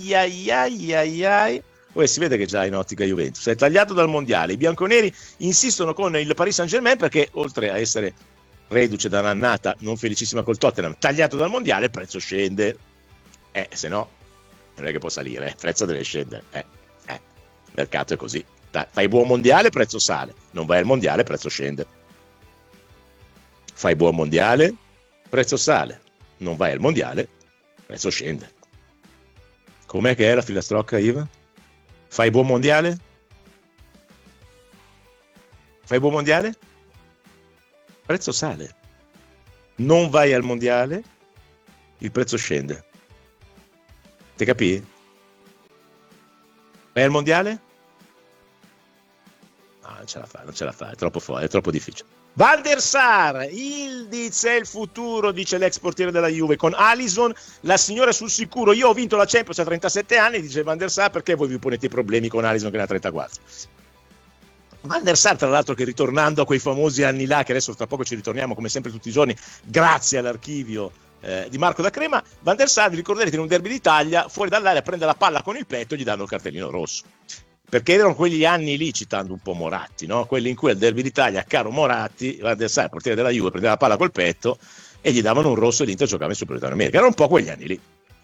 poi si vede che già in ottica Juventus è tagliato dal mondiale. I bianconeri insistono con il Paris Saint-Germain perché, oltre a essere reduce da un'annata non felicissima col Tottenham, tagliato dal mondiale, il prezzo scende. Se no, non è che può salire, il prezzo deve scendere. Il mercato è così. Fai buon mondiale, prezzo sale. Non vai al mondiale, prezzo scende. Fai buon mondiale, prezzo sale. Non vai al mondiale, prezzo scende. Com'è che è la filastrocca, Iva? Fai buon mondiale? Fai buon mondiale? Prezzo sale. Non vai al mondiale, il prezzo scende. Ti capì? Vai al mondiale? No, non ce la fa, è troppo fuori, è troppo difficile. Van der Sar, Ildiz è il futuro, dice l'ex portiere della Juve. Con Alisson la signora è sul sicuro. Io ho vinto la Champions a 37 anni, dice Van der Sar, perché voi vi ponete i problemi con Alisson che ne ha 34? Van der Sar, tra l'altro, che ritornando a quei famosi anni là, che adesso tra poco ci ritorniamo come sempre tutti i giorni, grazie all'archivio di Marco da Crema, Van der Sar, vi ricorderete in un derby d'Italia, fuori dall'area prende la palla con il petto e gli danno il cartellino rosso. Perché erano quegli anni lì, citando un po' Moratti, no? Quelli in cui al derby d'Italia, caro Moratti, Van der Sar, portiere della Juve, prendeva la palla col petto e gli davano un rosso e l'Inter giocava in Superiorità numerica. Erano un po' quegli anni lì.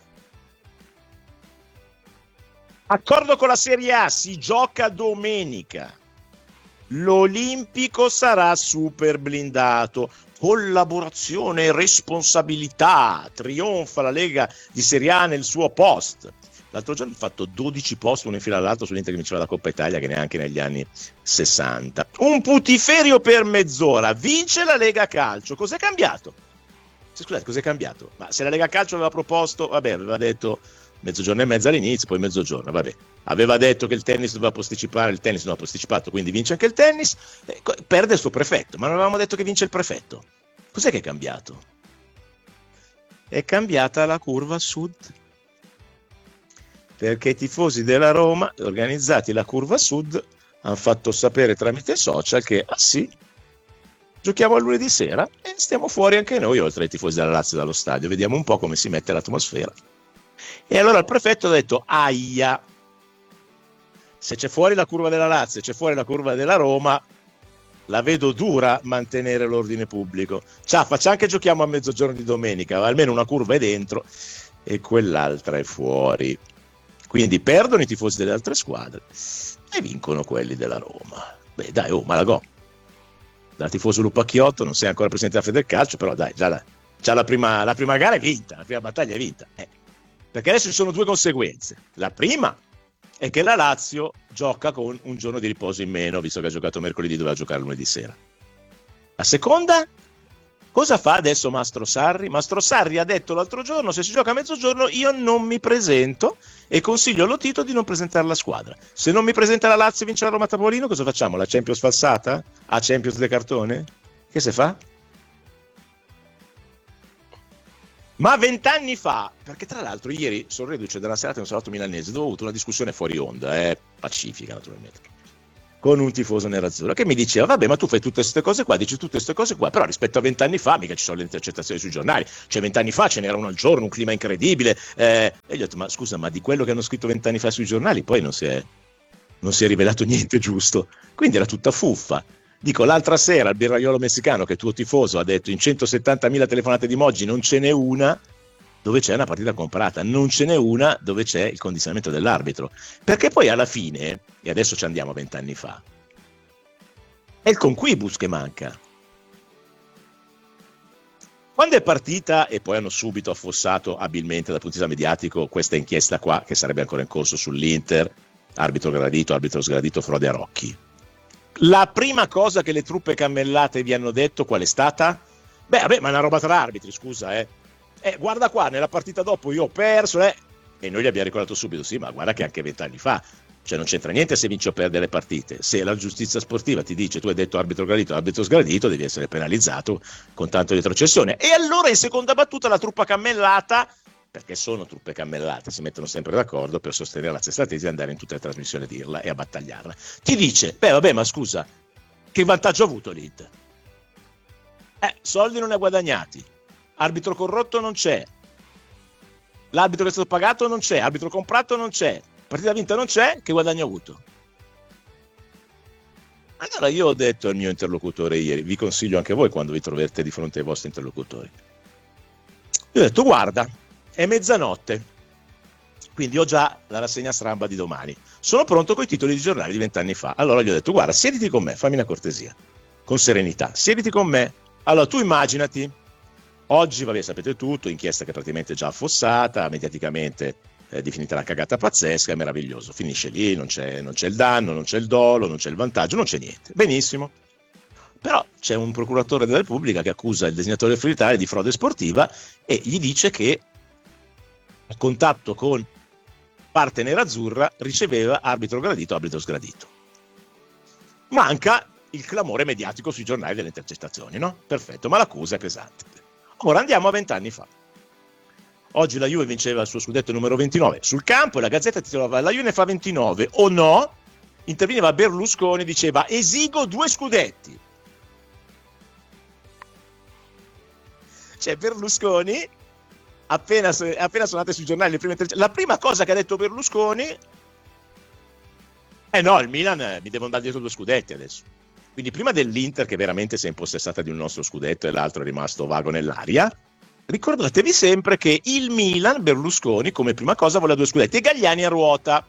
Accordo con la Serie A, si gioca domenica. L'Olimpico sarà super blindato. Collaborazione e responsabilità. Trionfa la Lega di Serie A nel suo post. L'altro giorno ho fatto 12 post uno in fila all'altro sull'Inter che vinceva la Coppa Italia, che neanche negli anni 60. Un putiferio per mezz'ora, vince la Lega Calcio. Cos'è cambiato? Scusate, cos'è cambiato? Ma se la Lega Calcio aveva proposto, aveva detto mezzogiorno e mezza all'inizio, poi mezzogiorno, aveva detto che il tennis doveva posticipare, il tennis non ha posticipato, quindi vince anche il tennis, perde il suo prefetto, ma non avevamo detto che vince il prefetto. Cos'è che è cambiato? È cambiata la curva sud. Perché i tifosi della Roma, organizzati la curva sud, hanno fatto sapere tramite social che, sì, giochiamo a lunedì sera e stiamo fuori anche noi, oltre ai tifosi della Lazio dallo stadio, vediamo un po' come si mette l'atmosfera. E allora il prefetto ha detto, aia, se c'è fuori la curva della Lazio e c'è fuori la curva della Roma, la vedo dura mantenere l'ordine pubblico. Faccia anche giochiamo a mezzogiorno di domenica, almeno una curva è dentro e quell'altra è fuori. Quindi perdono i tifosi delle altre squadre e vincono quelli della Roma. Beh, dai, Malagò, da tifoso Lupacchiotto, non sei ancora presidente della Federcalcio, però dai, già la prima gara è vinta, la prima battaglia è vinta. Perché adesso ci sono due conseguenze. La prima è che la Lazio gioca con un giorno di riposo in meno, visto che ha giocato mercoledì, doveva giocare lunedì sera. La seconda, cosa fa adesso Mastro Sarri? Mastro Sarri ha detto l'altro giorno: se si gioca a mezzogiorno io non mi presento, e consiglio allo Tito di non presentare la squadra. Se non mi presenta la Lazio e vince la Roma Tavolino, cosa facciamo? La Champions falsata? A Champions de cartone? Che se fa? Ma 20 anni fa, perché tra l'altro ieri sono reduce dalla serata in un salotto milanese dove ho avuto una discussione fuori onda, pacifica naturalmente, con un tifoso nerazzurro che mi diceva: vabbè, ma tu fai tutte queste cose qua, dici tutte queste cose qua, però rispetto a 20 anni fa mica ci sono le intercettazioni sui giornali, cioè 20 anni fa ce n'era una al giorno, un clima incredibile, e gli ho detto: ma scusa, ma di quello che hanno scritto 20 anni fa sui giornali poi non si è rivelato niente giusto, quindi era tutta fuffa. Dico, l'altra sera il birraiolo messicano, che è tuo tifoso, ha detto: in 170.000 telefonate di Moggi non ce n'è una dove c'è una partita comprata, non ce n'è una dove c'è il condizionamento dell'arbitro, perché poi alla fine, e adesso ci andiamo a 20 anni fa, è il conquibus che manca. Quando è partita, e poi hanno subito affossato abilmente dal punto di vista mediatico questa inchiesta qua, che sarebbe ancora in corso sull'Inter, arbitro gradito, arbitro sgradito, frode a Rocchi, la prima cosa che le truppe cammellate vi hanno detto qual è stata? Beh, vabbè, ma è una roba tra arbitri, scusa, guarda qua, nella partita dopo io ho perso, e noi gli abbiamo ricordato subito: sì, ma guarda che anche 20 anni fa, cioè non c'entra niente se vinci o perde le partite. Se la giustizia sportiva ti dice: tu hai detto arbitro gradito, arbitro sgradito, devi essere penalizzato con tanto di retrocessione. E allora in seconda battuta la truppa cammellata, perché sono truppe cammellate, si mettono sempre d'accordo per sostenere la stessa tesi e andare in tutte le trasmissioni a dirla e a battagliarla, ti dice: beh, vabbè, ma scusa, che vantaggio ha avuto l'Inter? Soldi non ne ha guadagnati, arbitro corrotto non c'è, l'arbitro che è stato pagato non c'è, arbitro comprato non c'è, partita vinta non c'è, che guadagno ha avuto? Allora io ho detto al mio interlocutore ieri, vi consiglio anche voi quando vi troverete di fronte ai vostri interlocutori, io ho detto: guarda, è mezzanotte, quindi ho già la rassegna stramba di domani, sono pronto con i titoli di giornali di 20 anni fa. Allora gli ho detto: guarda, siediti con me, fammi una cortesia, con serenità, siediti con me. Allora tu immaginati, oggi, vabbè, sapete tutto, inchiesta che è praticamente già affossata, mediaticamente definita una cagata pazzesca, è meraviglioso, finisce lì, non c'è il danno, non c'è il dolo, non c'è il vantaggio, non c'è niente, benissimo. Però c'è un procuratore della Repubblica che accusa il disegnatore del Free Italia di frode sportiva e gli dice che a contatto con parte nerazzurra riceveva arbitro gradito, arbitro sgradito. Manca il clamore mediatico sui giornali delle intercettazioni, no? Perfetto, ma l'accusa è pesante. Ora andiamo a 20 anni fa. Oggi la Juve vinceva il suo scudetto numero 29 sul campo e la Gazzetta titolava: la Juve ne fa 29 o no? Interveniva Berlusconi e diceva: esigo 2 scudetti. Cioè Berlusconi, appena sono andate sui giornali le prime la prima cosa che ha detto Berlusconi: no, il Milan mi devono dare dietro 2 scudetti adesso. Quindi prima dell'Inter, che veramente si è impossessata di un nostro scudetto e l'altro è rimasto vago nell'aria, ricordatevi sempre che il Milan, Berlusconi, come prima cosa voleva 2 scudetti e Galliani a ruota.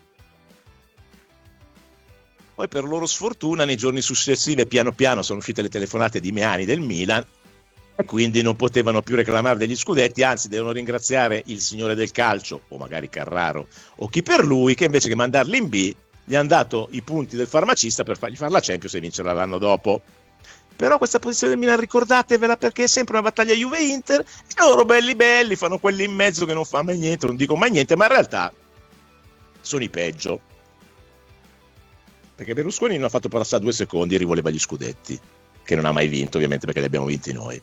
Poi per loro sfortuna nei giorni successivi piano piano sono uscite le telefonate di Meani del Milan e quindi non potevano più reclamare degli scudetti, anzi devono ringraziare il signore del calcio, o magari Carraro o chi per lui, che invece che mandarli in B gli hanno dato i punti del farmacista per fargli fare la Champions e vincerla l'anno dopo. Però questa posizione del Milan ricordatevela, perché è sempre una battaglia Juve-Inter e loro belli fanno quelli in mezzo che non fanno mai niente, non dico mai niente, ma in realtà sono i peggio, perché Berlusconi non ha fatto passare 2 secondi e rivoleva gli scudetti, che non ha mai vinto ovviamente perché li abbiamo vinti noi.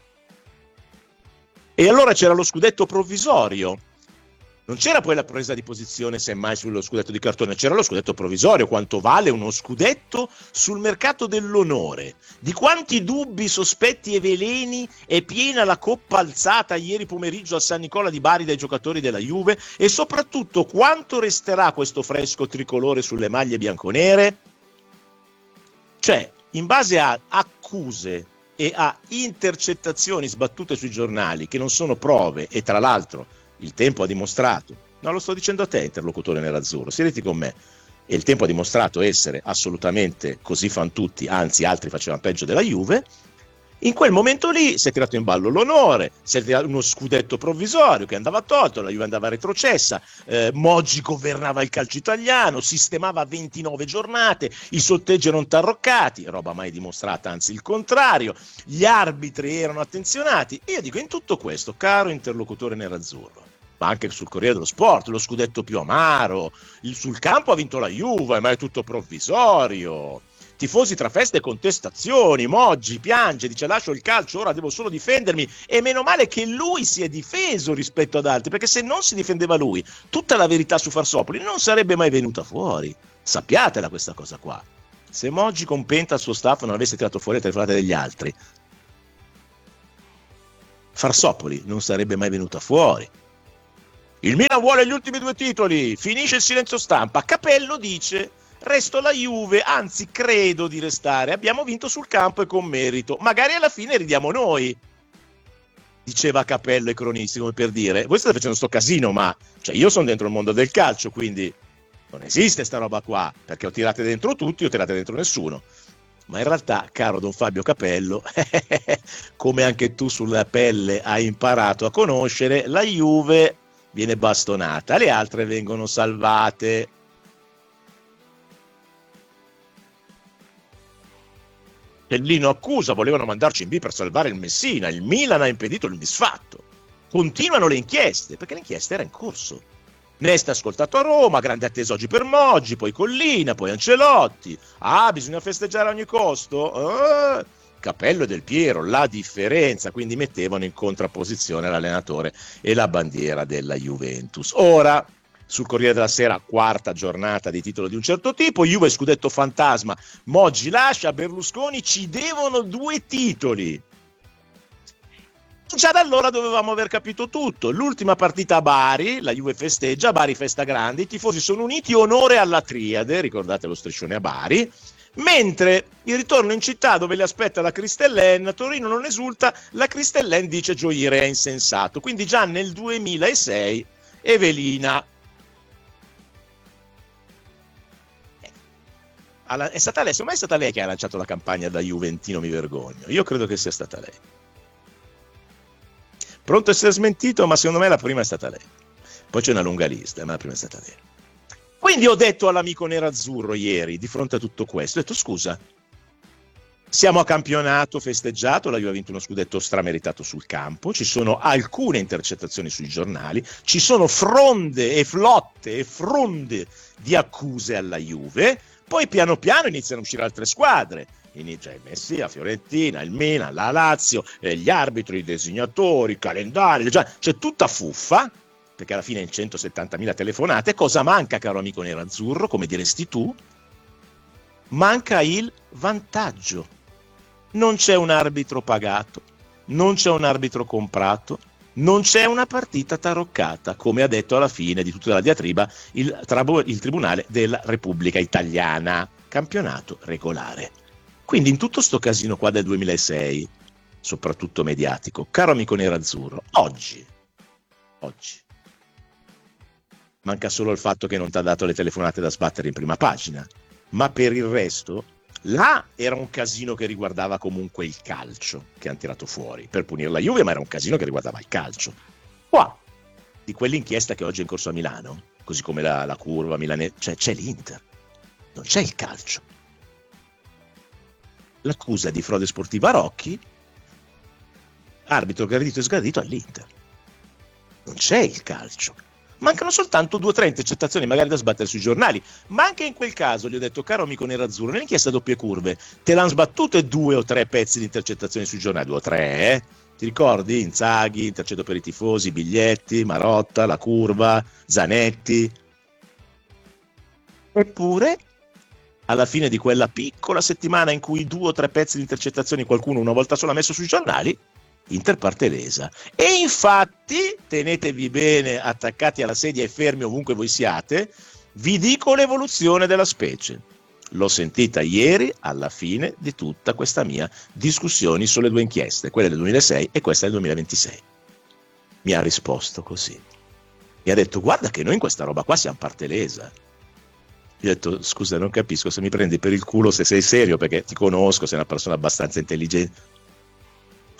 E allora c'era lo scudetto provvisorio, non c'era poi la presa di posizione semmai sullo scudetto di cartone, c'era lo scudetto provvisorio. Quanto vale uno scudetto sul mercato dell'onore? Di quanti dubbi, sospetti e veleni è piena la coppa alzata ieri pomeriggio a San Nicola di Bari dai giocatori della Juve? E soprattutto quanto resterà questo fresco tricolore sulle maglie bianconere? Cioè, in base a accuse e a intercettazioni sbattute sui giornali che non sono prove, e tra l'altro il tempo ha dimostrato, non lo sto dicendo a te interlocutore nerazzurro, siediti con me, e il tempo ha dimostrato essere assolutamente così fan tutti, anzi altri facevano peggio della Juve, In quel momento lì si è tirato in ballo l'onore, si è tirato uno scudetto provvisorio che andava tolto, la Juve andava retrocessa, Moggi governava il calcio italiano, sistemava 29 giornate, i sorteggi erano tarroccati, roba mai dimostrata, anzi il contrario, gli arbitri erano attenzionati. E io dico, in tutto questo, caro interlocutore nerazzurro, ma anche sul Corriere dello Sport, lo scudetto più amaro, sul campo ha vinto la Juve, ma è tutto provvisorio. Tifosi tra feste e contestazioni, Moggi piange, dice lascio il calcio, ora devo solo difendermi, e meno male che lui si è difeso rispetto ad altri, perché se non si difendeva lui, tutta la verità su Farsopoli non sarebbe mai venuta fuori. Sappiatela questa cosa qua. Se Moggi con Penta al suo staff non avesse tirato fuori le telefonate degli altri, Farsopoli non sarebbe mai venuta fuori. Il Milan vuole gli ultimi 2 titoli, finisce il silenzio stampa, Capello dice resto la Juve, anzi credo di restare, abbiamo vinto sul campo e con merito, magari alla fine ridiamo noi, diceva Capello ai cronisti, come per dire, voi state facendo sto casino, ma cioè, io sono dentro il mondo del calcio, quindi non esiste sta roba qua, perché o tirate dentro tutti o tirate dentro nessuno. Ma in realtà, caro Don Fabio Capello, come anche tu sulla pelle hai imparato a conoscere, la Juve viene bastonata, le altre vengono salvate. Tellino accusa, volevano mandarci in B per salvare il Messina, il Milan ha impedito il misfatto. Continuano le inchieste, perché l'inchiesta era in corso. Nesta ascoltato a Roma, grande attesa oggi per Moggi, poi Collina, poi Ancelotti. Ah, bisogna festeggiare a ogni costo? Capello e Del Piero, la differenza, quindi mettevano in contrapposizione l'allenatore e la bandiera della Juventus. Ora, sul Corriere della Sera, 4ª giornata di titolo di un certo tipo, Juve scudetto fantasma, Moggi lascia, Berlusconi ci devono 2 titoli. Già da allora dovevamo aver capito tutto. L'ultima partita a Bari, la Juve festeggia, Bari festa grande, i tifosi sono uniti, onore alla triade, ricordate lo striscione a Bari, mentre il ritorno in città dove li aspetta la Cristellen, Torino non esulta, la Cristellen dice gioire è insensato, quindi già nel 2006 Evelina è stata lei, secondo me è stata lei che ha lanciato la campagna da Juventino mi vergogno, io credo che sia stata lei. Pronto a essere smentito, ma secondo me la prima è stata lei. Poi c'è una lunga lista, ma la prima è stata lei. Quindi ho detto all'amico nerazzurro ieri, di fronte a tutto questo, ho detto scusa, siamo a campionato festeggiato, la Juve ha vinto uno scudetto strameritato sul campo, ci sono alcune intercettazioni sui giornali, ci sono fronde e flotte e fronde di accuse alla Juve, poi piano piano iniziano a uscire altre squadre. Inizia il Messi, la Fiorentina, il Milan, la Lazio, gli arbitri, i designatori, i calendari, c'è tutta fuffa, perché alla fine in 170.000 telefonate, cosa manca, caro amico nerazzurro, come diresti tu? Manca il vantaggio. Non c'è un arbitro pagato, non c'è un arbitro comprato, non c'è una partita taroccata, come ha detto alla fine di tutta la diatriba il Tribunale della Repubblica Italiana, campionato regolare. Quindi in tutto sto casino qua del 2006, soprattutto mediatico, caro amico nerazzurro, oggi, manca solo il fatto che non ti ha dato le telefonate da sbattere in prima pagina, ma per il resto, là era un casino che riguardava comunque il calcio, che hanno tirato fuori, per punire la Juve, ma era un casino che riguardava il calcio. Qua, di quell'inchiesta che oggi è in corso a Milano, così come la curva milanese, cioè c'è l'Inter, non c'è il calcio. L'accusa di frode sportiva a Rocchi, arbitro gradito e sgradito all'Inter. Non c'è il calcio. Mancano soltanto 2 o 3 intercettazioni magari da sbattere sui giornali, ma anche in quel caso gli ho detto, caro amico nerazzurro, nell'inchiesta a doppie curve te l'hanno sbattute 2 o 3 pezzi di intercettazioni sui giornali, 2 o 3, ti ricordi? Inzaghi, intercetto per i tifosi, Biglietti, Marotta, la curva, Zanetti. Eppure alla fine di quella piccola settimana in cui 2 o 3 pezzi di intercettazioni qualcuno una volta sola ha messo sui giornali, Inter parte lesa. E infatti, tenetevi bene attaccati alla sedia e fermi ovunque voi siate, vi dico l'evoluzione della specie. L'ho sentita ieri alla fine di tutta questa mia discussione sulle 2 inchieste, quella del 2006 e questa del 2026. Mi ha risposto così. Mi ha detto, guarda che noi in questa roba qua siamo parte lesa. Gli ho detto, scusa, non capisco se mi prendi per il culo se sei serio, perché ti conosco, sei una persona abbastanza intelligente.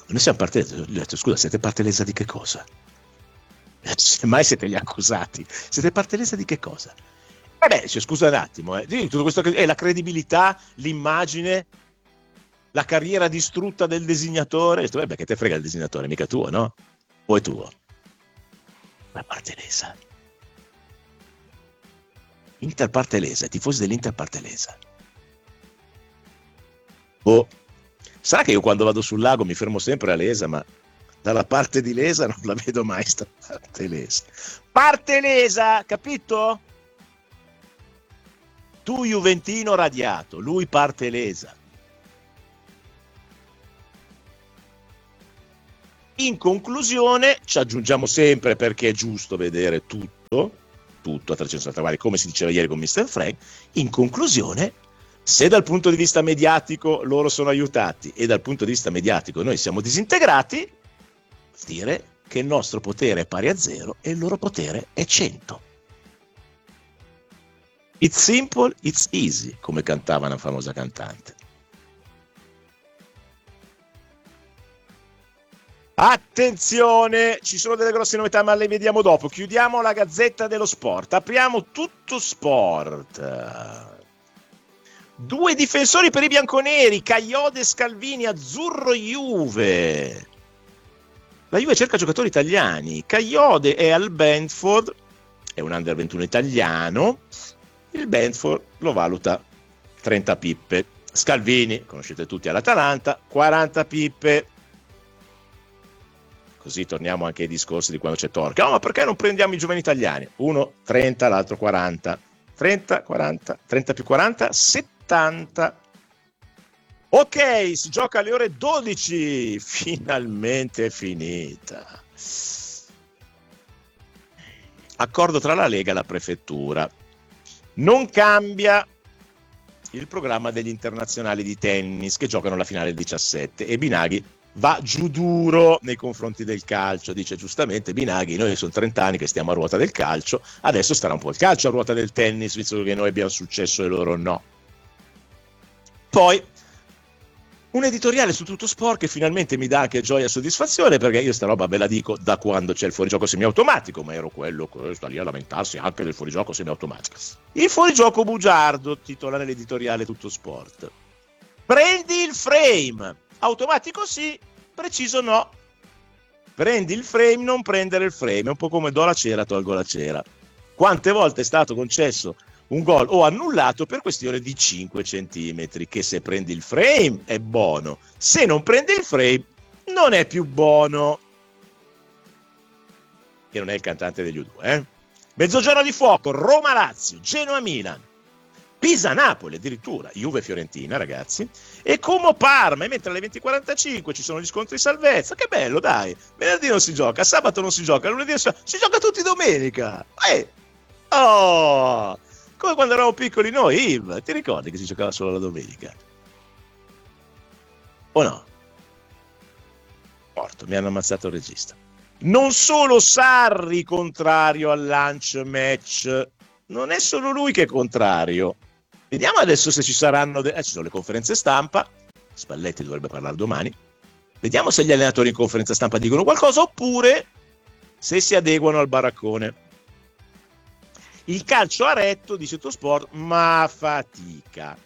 noi siamo parte lesa. Gli ho detto, scusa, siete parte lesa di che cosa? Semmai siete gli accusati. Siete parte lesa di che cosa? Scusa un attimo, tutto questo è la credibilità, l'immagine, la carriera distrutta del disegnatore. Ho detto, che te frega il disegnatore, mica tuo, no? O è tuo? La parte lesa. Inter parte lesa, i tifosi dell'Inter parte lesa. Sarà che io quando vado sul lago mi fermo sempre a Lesa, ma dalla parte di Lesa non la vedo mai sta parte lesa. Parte lesa, capito? Tu juventino radiato, lui parte lesa. In conclusione, ci aggiungiamo sempre, perché è giusto vedere tutto a 360 gradi, come si diceva ieri con Mr. Frank. In conclusione, se dal punto di vista mediatico loro sono aiutati e dal punto di vista mediatico noi siamo disintegrati, vuol dire che il nostro potere è pari a 0 e il loro potere è 100. It's simple, it's easy, come cantava una famosa cantante. Attenzione, ci sono delle grosse novità, ma le vediamo dopo. Chiudiamo la Gazzetta dello Sport, apriamo Tutto Sport. 2 difensori per i bianconeri, Kayode e Scalvini, azzurro Juve. La Juve cerca giocatori italiani. Kayode è al Brentford, è un under 21 italiano. Il Brentford lo valuta 30 pippe. Scalvini, conoscete tutti all'Atalanta, 40 pippe. Così torniamo anche ai discorsi di quando c'è Torca. Ma perché non prendiamo i giovani italiani? Uno 30, l'altro 40. 30, 40, 30 più 40, 70. Ok, si gioca alle ore 12. Finalmente è finita. Accordo tra la Lega e la Prefettura. Non cambia il programma degli internazionali di tennis che giocano la finale il 17 e Binaghi va giù duro nei confronti del calcio. Dice giustamente Binaghi, noi sono 30 anni che stiamo a ruota del calcio, adesso starà un po' il calcio a ruota del tennis, visto che noi abbiamo successo e loro no. Poi un editoriale su Tutto Sport che finalmente mi dà anche gioia e soddisfazione, perché io sta roba ve la dico da quando c'è il fuorigioco semiautomatico, ma ero quello che sta lì a lamentarsi anche del fuorigioco semiautomatico. Il fuorigioco bugiardo, titola nell'editoriale Tutto Sport. Prendi il frame, automatico sì, preciso no. Prendi il frame, non prendere il frame, è un po' come do la cera, tolgo la cera. Quante volte è stato concesso un gol o annullato per questione di 5 centimetri, che se prendi il frame è buono, se non prendi il frame non è più buono. Che non è il cantante degli U2, eh? Mezzogiorno di fuoco, Roma-Lazio, Genoa-Milan, Pisa-Napoli addirittura, Juve-Fiorentina ragazzi, e Como-Parma, e mentre alle 20:45 ci sono gli scontri di salvezza. Che bello, dai, venerdì non si gioca, sabato non si gioca, lunedì non si gioca tutti domenica. Oh, come quando eravamo piccoli noi, Yves, ti ricordi che si giocava solo la domenica? O no? Morto, mi hanno ammazzato il regista. Non solo Sarri contrario al lunch match, non è solo lui che è contrario. Vediamo adesso se ci saranno ci sono le conferenze stampa, Spalletti dovrebbe parlare domani, vediamo se gli allenatori in conferenza stampa dicono qualcosa oppure se si adeguano al baraccone. Il calcio a retto, dice Tutto Sport, ma fatica.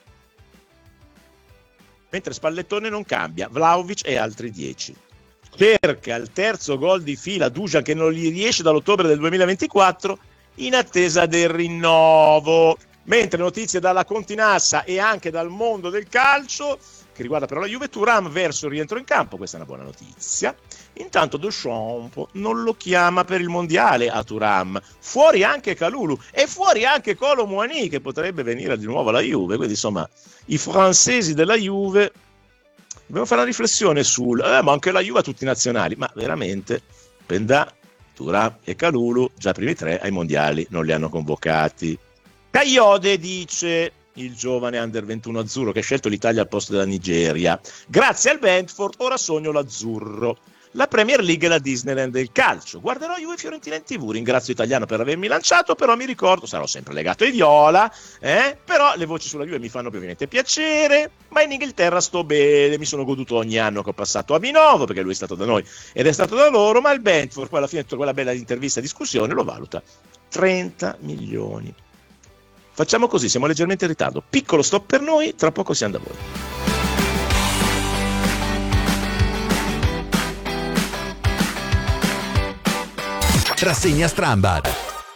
Mentre Spallettone non cambia, Vlahovic e altri 10. Cerca il terzo gol di fila Dusan che non gli riesce dall'ottobre del 2024 in attesa del rinnovo. Mentre notizie dalla Continassa e anche dal mondo del calcio che riguarda però la Juve, Thuram verso il rientro in campo, questa è una buona notizia. Intanto Deschamps non lo chiama per il mondiale a Thuram, fuori anche Kalulu e fuori anche Kolo Muani che potrebbe venire di nuovo alla Juve, quindi insomma i francesi della Juve. Dobbiamo fare una riflessione sul ma anche la Juve ha tutti i nazionali, ma veramente Pendà, Thuram e Kalulu già i primi 3 ai mondiali non li hanno convocati. Kayode dice il giovane under 21 azzurro che ha scelto l'Italia al posto della Nigeria. Grazie al Brentford ora sogno l'azzurro. la Premier League e la Disneyland del calcio. Guarderò Juve Fiorentina in TV, ringrazio Italiano per avermi lanciato, però mi ricordo, sarò sempre legato ai Viola, però le voci sulla Juve mi fanno ovviamente piacere, ma in Inghilterra sto bene, mi sono goduto ogni anno che ho passato a Vinovo, perché lui è stato da noi ed è stato da loro, ma il Brentford, poi alla fine tutta quella bella intervista e discussione lo valuta 30 milioni. Facciamo così, siamo leggermente in ritardo, piccolo stop per noi, tra poco siamo da voi. Rassegna Strambad.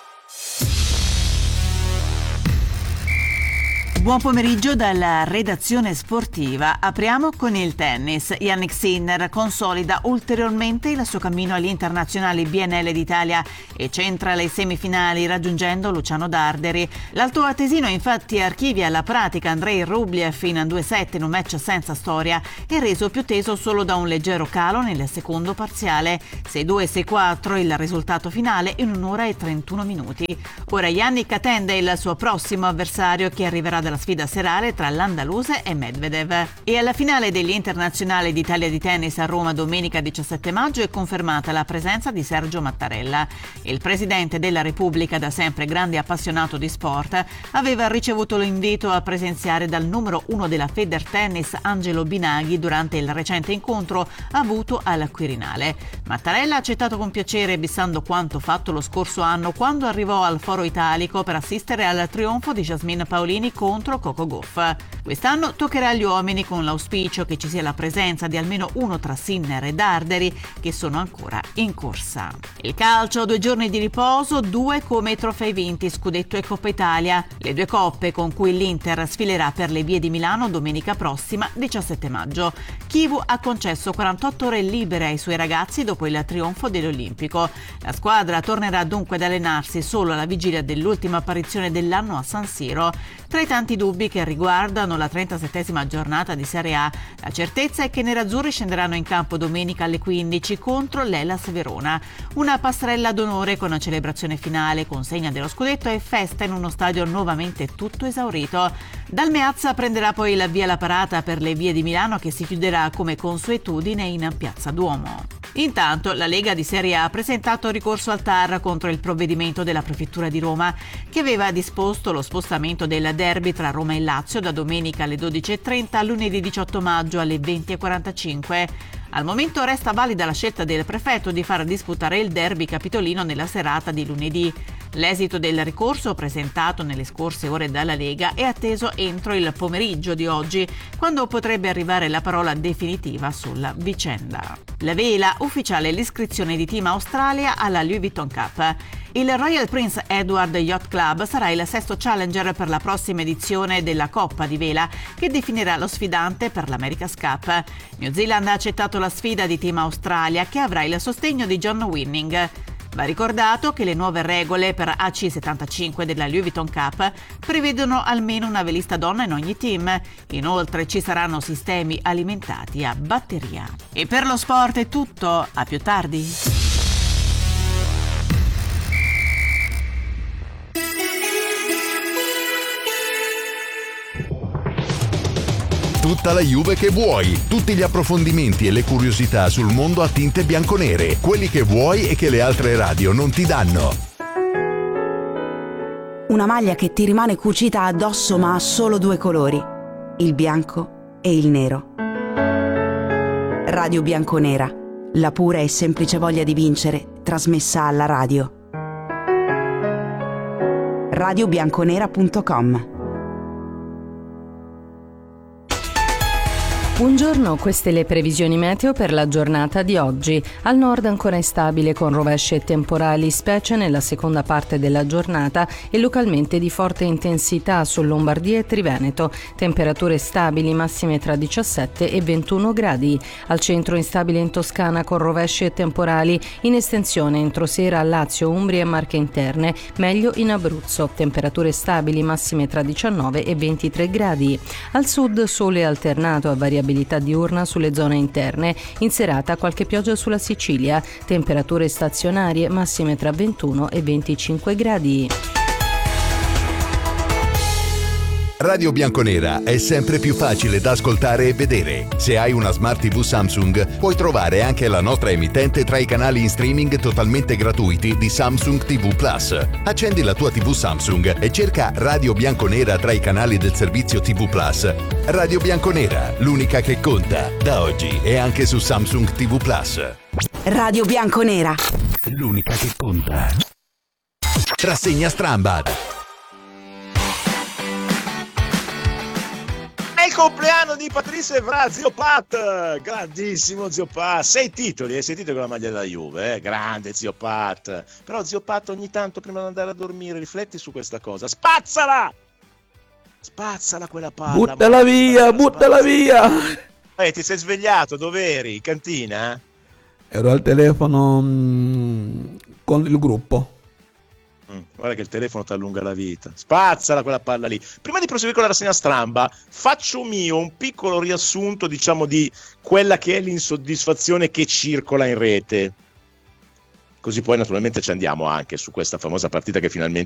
Buon pomeriggio dalla redazione sportiva. Apriamo con il tennis. Jannik Sinner consolida ulteriormente il suo cammino agli internazionali BNL d'Italia e centra le semifinali raggiungendo Luciano Darderi. L'altoatesino infatti archivia la pratica Andrei Rublev in 2-7 in un match senza storia e reso più teso solo da un leggero calo nel secondo parziale. 6-2-6-4 il risultato finale in 1 ora e 31 minuti. Ora Jannik attende il suo prossimo avversario che arriverà dalla sfida serale tra l'andaluse e Medvedev. E alla finale degli internazionali d'Italia di tennis a Roma domenica 17 maggio è confermata la presenza di Sergio Mattarella. Il presidente della Repubblica, da sempre grande appassionato di sport, aveva ricevuto l'invito a presenziare dal numero 1 della Federtennis Angelo Binaghi durante il recente incontro avuto al Quirinale. Mattarella ha accettato con piacere, bissando quanto fatto lo scorso anno quando arrivò al Foro Italico per assistere al trionfo di Jasmine Paolini contro Coco Gauff. Quest'anno toccherà agli uomini con l'auspicio che ci sia la presenza di almeno uno tra Sinner e Darderi che sono ancora in corsa. Il calcio, 2 giorni di riposo, 2 come i trofei vinti, Scudetto e Coppa Italia, le 2 coppe con cui l'Inter sfilerà per le vie di Milano domenica prossima 17 maggio. Chivu ha concesso 48 ore libere ai suoi ragazzi dopo il trionfo dell'Olimpico. La squadra tornerà dunque ad allenarsi solo alla vigilia dell'ultima apparizione dell'anno a San Siro. Tra i tanti dubbi che riguardano la 37esima giornata di Serie A, la certezza è che i nerazzurri scenderanno in campo domenica alle 15 contro l'Hellas Verona. Una passerella d'onore con una celebrazione finale, consegna dello scudetto e festa in uno stadio nuovamente tutto esaurito. Dal Meazza prenderà poi il via la parata per le vie di Milano che si chiuderà come consuetudine in Piazza Duomo. Intanto la Lega di Serie A ha presentato ricorso al TAR contro il provvedimento della Prefettura di Roma che aveva disposto lo spostamento del derby tra Roma e Lazio da domenica alle 12.30 a lunedì 18 maggio alle 20.45. Al momento resta valida la scelta del prefetto di far disputare il derby capitolino nella serata di lunedì. L'esito del ricorso presentato nelle scorse ore dalla Lega è atteso entro il pomeriggio di oggi, quando potrebbe arrivare la parola definitiva sulla vicenda. La vela, ufficiale l'iscrizione di Team Australia alla Louis Vuitton Cup. Il Royal Prince Edward Yacht Club sarà il 6º challenger per la prossima edizione della Coppa di Vela, che definirà lo sfidante per l'America's Cup. New Zealand ha accettato la sfida di Team Australia, che avrà il sostegno di John Winning. Va ricordato che le nuove regole per AC75 della Louis Vuitton Cup prevedono almeno una velista donna in ogni team. Inoltre ci saranno sistemi alimentati a batteria. E per lo sport è tutto, a più tardi. Tutta la Juve che vuoi, tutti gli approfondimenti e le curiosità sul mondo a tinte bianconere, quelli che vuoi e che le altre radio non ti danno. Una maglia che ti rimane cucita addosso ma ha solo 2 colori, il bianco e il nero. Radio Bianconera, la pura e semplice voglia di vincere, trasmessa alla radio. radiobianconera.com. Buongiorno, queste le previsioni meteo per la giornata di oggi. Al nord ancora instabile con rovesci e temporali, specie nella seconda parte della giornata e localmente di forte intensità su Lombardia e Triveneto. Temperature stabili, massime tra 17 e 21 gradi. Al centro instabile in Toscana con rovesci e temporali, in estensione entro sera a Lazio, Umbria e Marche Interne, meglio in Abruzzo. Temperature stabili, massime tra 19 e 23 gradi. Al sud sole alternato a variabilità diurna sulle zone interne, in serata qualche pioggia sulla Sicilia, temperature stazionarie massime tra 21 e 25 gradi. Radio Bianconera è sempre più facile da ascoltare e vedere. Se hai una Smart TV Samsung, puoi trovare anche la nostra emittente tra i canali in streaming totalmente gratuiti di Samsung TV Plus. Accendi la tua TV Samsung e cerca Radio Bianconera tra i canali del servizio TV Plus. Radio Bianconera, l'unica che conta, da oggi e anche su Samsung TV Plus. Radio Bianconera, l'unica che conta. Rassegna Strambad. È il compleanno di Patrizia Evra, zio Pat, grandissimo zio Pat, 6 titoli con la maglia della Juve, grande zio Pat. Però zio Pat ogni tanto prima di andare a dormire rifletti su questa cosa, spazzala quella palla, buttala via. Ti sei svegliato, dov'eri? In cantina? Ero al telefono con il gruppo. Guarda che il telefono ti allunga la vita. Spazzala quella palla lì. Prima di proseguire con la rassegna stramba, faccio mio un piccolo riassunto, diciamo, di quella che è l'insoddisfazione che circola in rete. Così poi naturalmente ci andiamo anche su questa famosa partita che finalmente